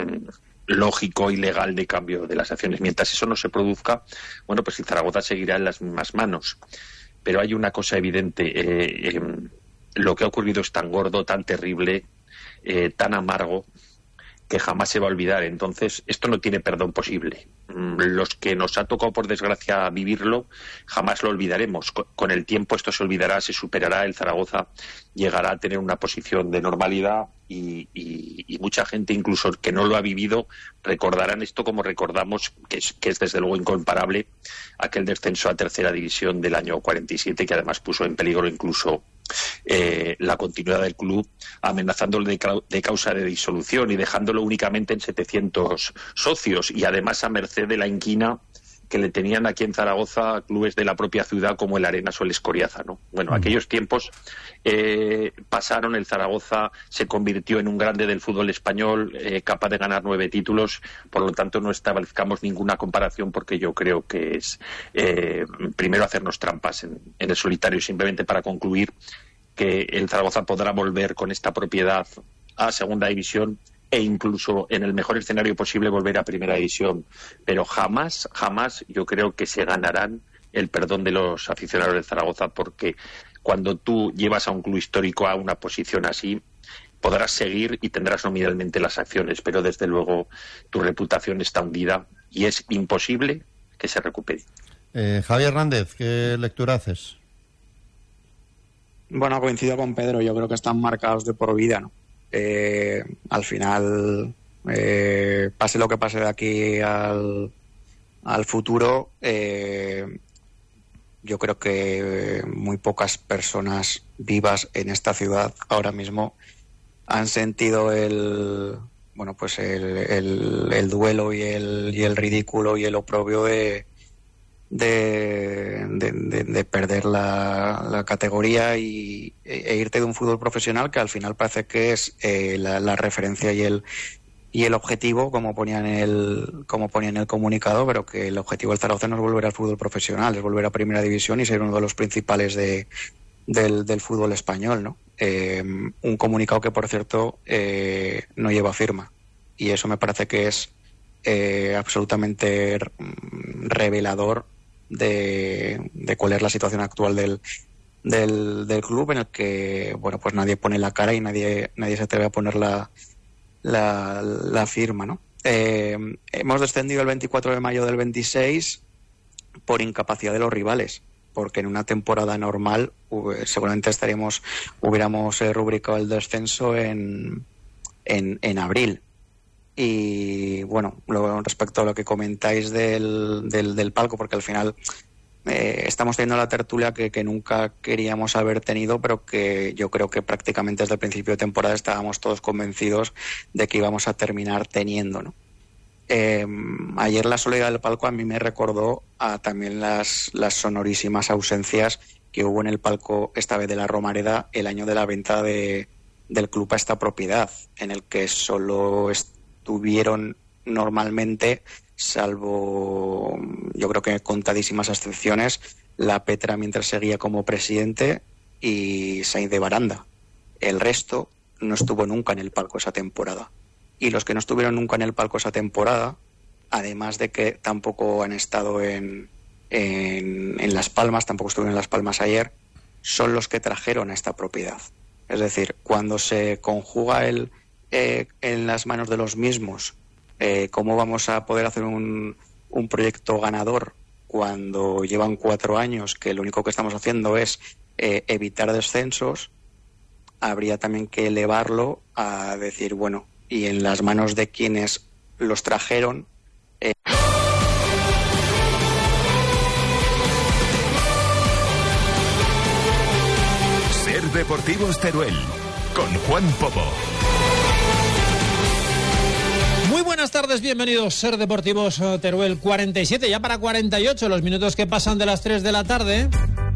lógico y legal de cambio de las acciones. Mientras eso no se produzca, bueno, pues el Zaragoza seguirá en las mismas manos. Pero hay una cosa evidente, eh, eh, lo que ha ocurrido es tan gordo, tan terrible, eh, tan amargo, que jamás se va a olvidar. Entonces, esto no tiene perdón posible. Los que nos ha tocado, por desgracia, vivirlo, jamás lo olvidaremos. Con el tiempo esto se olvidará, se superará, el Zaragoza llegará a tener una posición de normalidad, y, y, y mucha gente, incluso que no lo ha vivido, recordarán esto como recordamos, que es, que es desde luego incomparable, aquel descenso a tercera división del año cuarenta y siete, que además puso en peligro incluso Eh, la continuidad del club, amenazándolo de, de causa de disolución y dejándolo únicamente en setecientos socios, y además a merced de la inquina que le tenían aquí en Zaragoza clubes de la propia ciudad como el Arenas o el Escoriaza, ¿no? Bueno, mm. aquellos tiempos eh, pasaron. El Zaragoza se convirtió en un grande del fútbol español, eh, capaz de ganar nueve títulos. Por lo tanto, no establezcamos ninguna comparación, porque yo creo que es eh, primero hacernos trampas en, en el solitario. Simplemente para concluir, que el Zaragoza podrá volver con esta propiedad a segunda división, e incluso en el mejor escenario posible volver a primera división, pero jamás, jamás yo creo que se ganarán el perdón de los aficionados del Zaragoza, porque cuando tú llevas a un club histórico a una posición así, podrás seguir y tendrás nominalmente las acciones, pero desde luego tu reputación está hundida y es imposible que se recupere. Eh, Javier Hernández, ¿qué lectura haces? Bueno, coincido con Pedro, yo creo que están marcados de por vida, ¿no? Eh, al final, eh, pase lo que pase de aquí al, al futuro, eh, yo creo que muy pocas personas vivas en esta ciudad ahora mismo han sentido el bueno pues el, el, el duelo y el, y el ridículo y el oprobio de De, de, de, de perder la, la categoría y, e irte de un fútbol profesional que al final parece que es eh, la, la referencia y el y el objetivo, como ponía en el como ponía en el comunicado, pero que el objetivo del Zaragoza no es volver al fútbol profesional, es volver a primera división y ser uno de los principales de del, del fútbol español, ¿no? Eh, un comunicado que, por cierto, eh, no lleva firma, y eso me parece que es eh, absolutamente revelador De, de cuál es la situación actual del, del, del club, en el que, bueno, pues nadie pone la cara y nadie, nadie se atreve a poner la, la, la firma, ¿no? Eh, hemos descendido el veinticuatro de mayo del veintiséis por incapacidad de los rivales, porque en una temporada normal seguramente estaríamos, hubiéramos eh, rubricado el descenso en, en, en abril. Y bueno, luego, respecto a lo que comentáis del, del, del palco, porque al final eh, estamos teniendo la tertulia que, que nunca queríamos haber tenido, pero que yo creo que prácticamente desde el principio de temporada estábamos todos convencidos de que íbamos a terminar teniendo, ¿no? Eh, ayer la soledad del palco a mí me recordó a también las, las sonorísimas ausencias que hubo en el palco, esta vez de la Romareda, el año de la venta de, del club a esta propiedad, en el que solo estuvieron normalmente, salvo yo creo que contadísimas excepciones, la Petra mientras seguía como presidente y Sainz de Baranda. El resto no estuvo nunca en el palco esa temporada. Y los que no estuvieron nunca en el palco esa temporada, además de que tampoco han estado en, en, en Las Palmas, tampoco estuvieron en Las Palmas ayer, son los que trajeron a esta propiedad. Es decir, cuando se conjuga el, eh, en las manos de los mismos, eh, cómo vamos a poder hacer un, un proyecto ganador cuando llevan cuatro años que lo único que estamos haciendo es eh, evitar descensos, habría también que elevarlo a decir, bueno, y en las manos de quienes los trajeron. Eh... Ser Deportivos Teruel, con Juan Popo. Muy buenas tardes, bienvenidos. Ser Deportivos Teruel, cuarenta y siete, ya para cuarenta y ocho, los minutos que pasan de las tres de la tarde.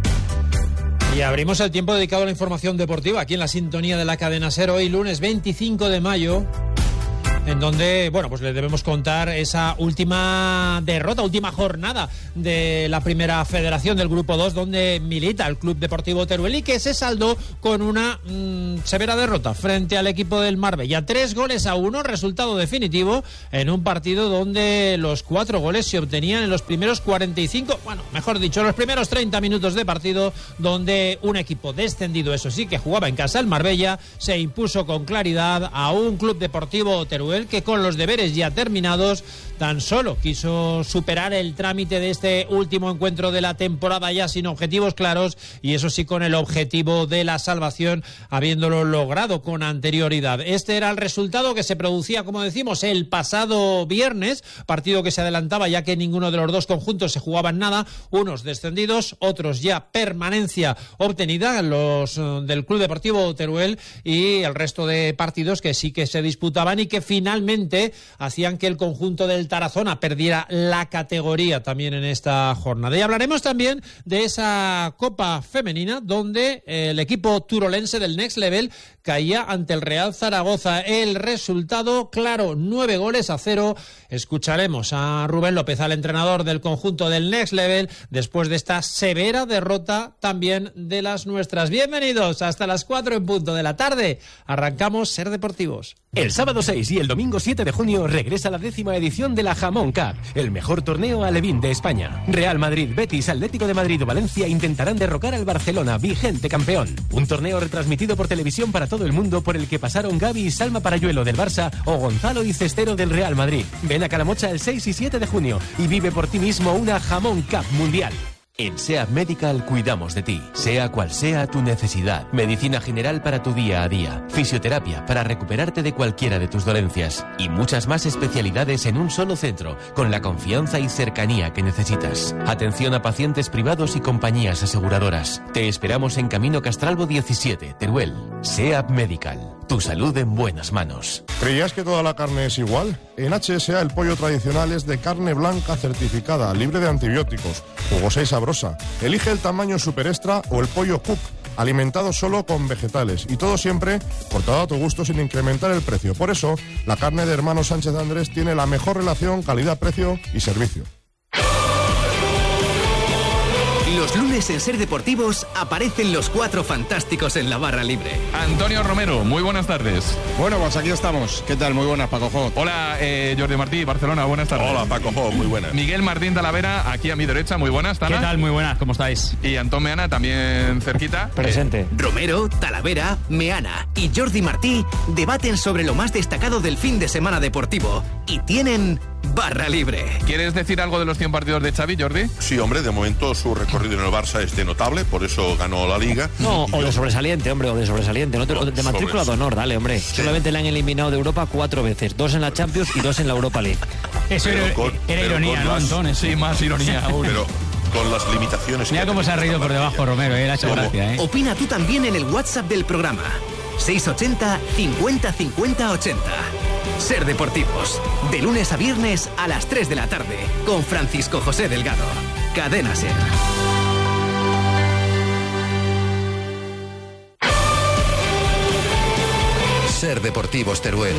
Y abrimos el tiempo dedicado a la información deportiva aquí en la sintonía de la cadena SER, hoy lunes veinticinco de mayo, en donde, bueno, pues les debemos contar esa última derrota, última jornada de la primera federación del Grupo dos, donde milita el Club Deportivo Teruel y que se saldó con una mmm, severa derrota frente al equipo del Marbella. Tres goles a uno, resultado definitivo en un partido donde los cuatro goles se obtenían en los primeros cuarenta y cinco, bueno, mejor dicho, los primeros treinta minutos de partido, donde un equipo descendido, eso sí, que jugaba en casa, el Marbella, se impuso con claridad a un Club Deportivo Teruel que con los deberes ya terminados tan solo quiso superar el trámite de este último encuentro de la temporada ya sin objetivos claros, y eso sí con el objetivo de la salvación habiéndolo logrado con anterioridad. Este era el resultado que se producía, como decimos, el pasado viernes, partido que se adelantaba ya que ninguno de los dos conjuntos se jugaban nada, unos descendidos, otros ya permanencia obtenida, los del Club Deportivo Teruel, y el resto de partidos que sí que se disputaban y que finalmente hacían que el conjunto del Tarazona perdiera la categoría también en esta jornada. Y hablaremos también de esa Copa Femenina donde el equipo turolense del Next Level caía ante el Real Zaragoza. El resultado, claro, nueve goles a cero. Escucharemos a Rubén López, al entrenador del conjunto del Next Level, después de esta severa derrota también de las nuestras. Bienvenidos hasta las cuatro en punto de la tarde. Arrancamos Ser Deportivos. El sábado seis y el domingo siete de junio regresa la décima edición de la Jamón Cup, el mejor torneo alevín de España. Real Madrid, Betis, Atlético de Madrid o Valencia intentarán derrocar al Barcelona, vigente campeón. Un torneo retransmitido por televisión para todo el mundo, por el que pasaron Gaby y Salma Parayuelo del Barça o Gonzalo y Cestero del Real Madrid. Ven a Calamocha el seis y siete de junio y vive por ti mismo una Jamón Cup mundial. En SEAT Medical cuidamos de ti, sea cual sea tu necesidad. Medicina general para tu día a día, fisioterapia para recuperarte de cualquiera de tus dolencias y muchas más especialidades en un solo centro, con la confianza y cercanía que necesitas. Atención a pacientes privados y compañías aseguradoras. Te esperamos en Camino Castralbo diecisiete, Teruel. SEAT Medical, tu salud en buenas manos. ¿Creías que toda la carne es igual? En H S A el pollo tradicional es de carne blanca certificada, libre de antibióticos, jugosa y sabrosa. Elige el tamaño super extra o el pollo cook, alimentado solo con vegetales, y todo siempre cortado a tu gusto sin incrementar el precio. Por eso, la carne de Hermanos Sánchez Andrés tiene la mejor relación calidad-precio y servicio. Los lunes en Ser Deportivos aparecen los cuatro fantásticos en la barra libre. Antonio Romero, muy buenas tardes. Bueno, pues aquí estamos. ¿Qué tal? Muy buenas, Paco Jo. Hola, eh, Jordi Martí, Barcelona, buenas tardes. Hola, Paco Jo, muy buenas. Miguel Martín Talavera, aquí a mi derecha, muy buenas, Tana. ¿Qué tal? Muy buenas, ¿cómo estáis? Y Antón Meana, también cerquita. Presente. Eh, Romero, Talavera, Meana y Jordi Martí debaten sobre lo más destacado del fin de semana deportivo y tienen barra libre. ¿Quieres decir algo de los cien partidos de Xavi, Jordi? Sí, hombre, de momento su recorrido en el Barça es de notable, por eso ganó la Liga. No, y o yo... de sobresaliente, hombre, o de sobresaliente. No, no, de, de matrícula de honor, dale, hombre. Sí. Solamente le han eliminado de Europa cuatro veces, dos en la Champions y dos en la Europa League. Eso era, con, era ironía, ¿no, Antón? Sí, más ironía aún. Pero con las limitaciones... Mira cómo se ha reído por debajo, Romero, eh, le ha hecho gracia, ¿eh? Opina tú también en el WhatsApp del programa. seis ochenta, cincuenta, cincuenta, ochenta. Ser Deportivos, de lunes a viernes a las tres de la tarde, con Francisco José Delgado. Cadena Ser. Ser Deportivos Teruel.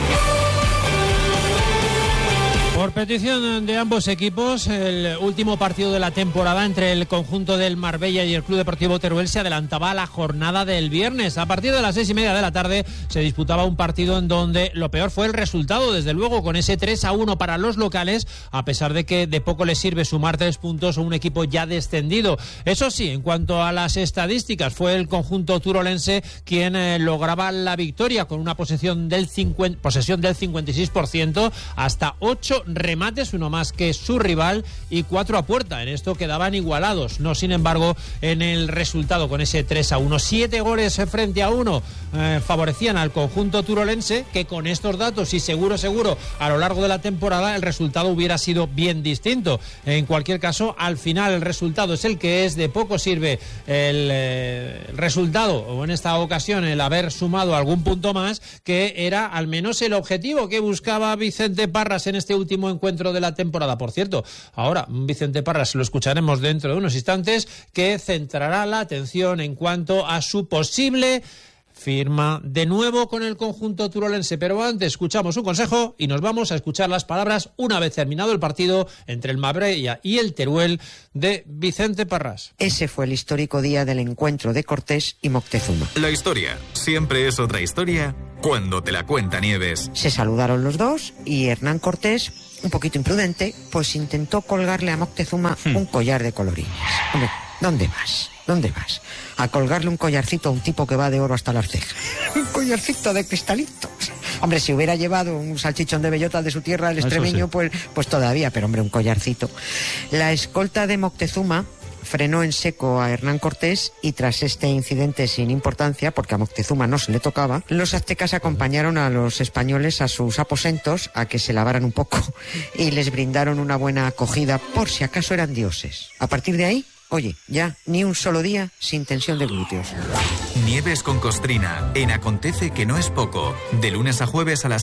Por petición de ambos equipos, el último partido de la temporada entre el conjunto del Marbella y el Club Deportivo Teruel se adelantaba a la jornada del viernes. A partir de las seis y media de la tarde se disputaba un partido en donde lo peor fue el resultado, desde luego, con ese tres a uno para los locales, a pesar de que de poco les sirve sumar tres puntos a un equipo ya descendido. Eso sí, en cuanto a las estadísticas, fue el conjunto turolense quien eh, lograba la victoria con una posesión del, cincuenta, posesión del cincuenta y seis por ciento, hasta ocho remates, uno más que su rival, y cuatro a puerta. En esto quedaban igualados, no sin embargo en el resultado con ese tres a uno. Siete goles frente a uno eh, favorecían al conjunto turolense, que con estos datos y seguro seguro a lo largo de la temporada el resultado hubiera sido bien distinto. En cualquier caso, al final el resultado es el que es. De poco sirve el eh, resultado, o en esta ocasión el haber sumado algún punto más, que era al menos el objetivo que buscaba Vicente Parras en este último encuentro de la temporada. Por cierto, ahora Vicente Parras lo escucharemos dentro de unos instantes, que centrará la atención en cuanto a su posible firma de nuevo con el conjunto turolense. Pero antes escuchamos un consejo y nos vamos a escuchar las palabras, una vez terminado el partido entre el Marbella y el Teruel, de Vicente Parras. Ese fue el histórico día del encuentro de Cortés y Moctezuma. La historia siempre es otra historia cuando te la cuenta Nieves. Se saludaron los dos y Hernán Cortés, un poquito imprudente, pues intentó colgarle a Moctezuma hmm. un collar de colorines. Hombre, ¿dónde vas? ¿Dónde vas? A colgarle un collarcito a un tipo que va de oro hasta las cejas. Un collarcito de cristalitos. Hombre, si hubiera llevado un salchichón de bellota de su tierra, el extremeño, sí. pues, pues todavía, pero hombre, un collarcito. La escolta de Moctezuma frenó en seco a Hernán Cortés y tras este incidente sin importancia, porque a Moctezuma no se le tocaba, los aztecas acompañaron a los españoles a sus aposentos a que se lavaran un poco y les brindaron una buena acogida por si acaso eran dioses. A partir de ahí, oye, ya ni un solo día sin tensión de glúteos. Nieves con Costrina, en Acontece que no es poco, de lunes a jueves a las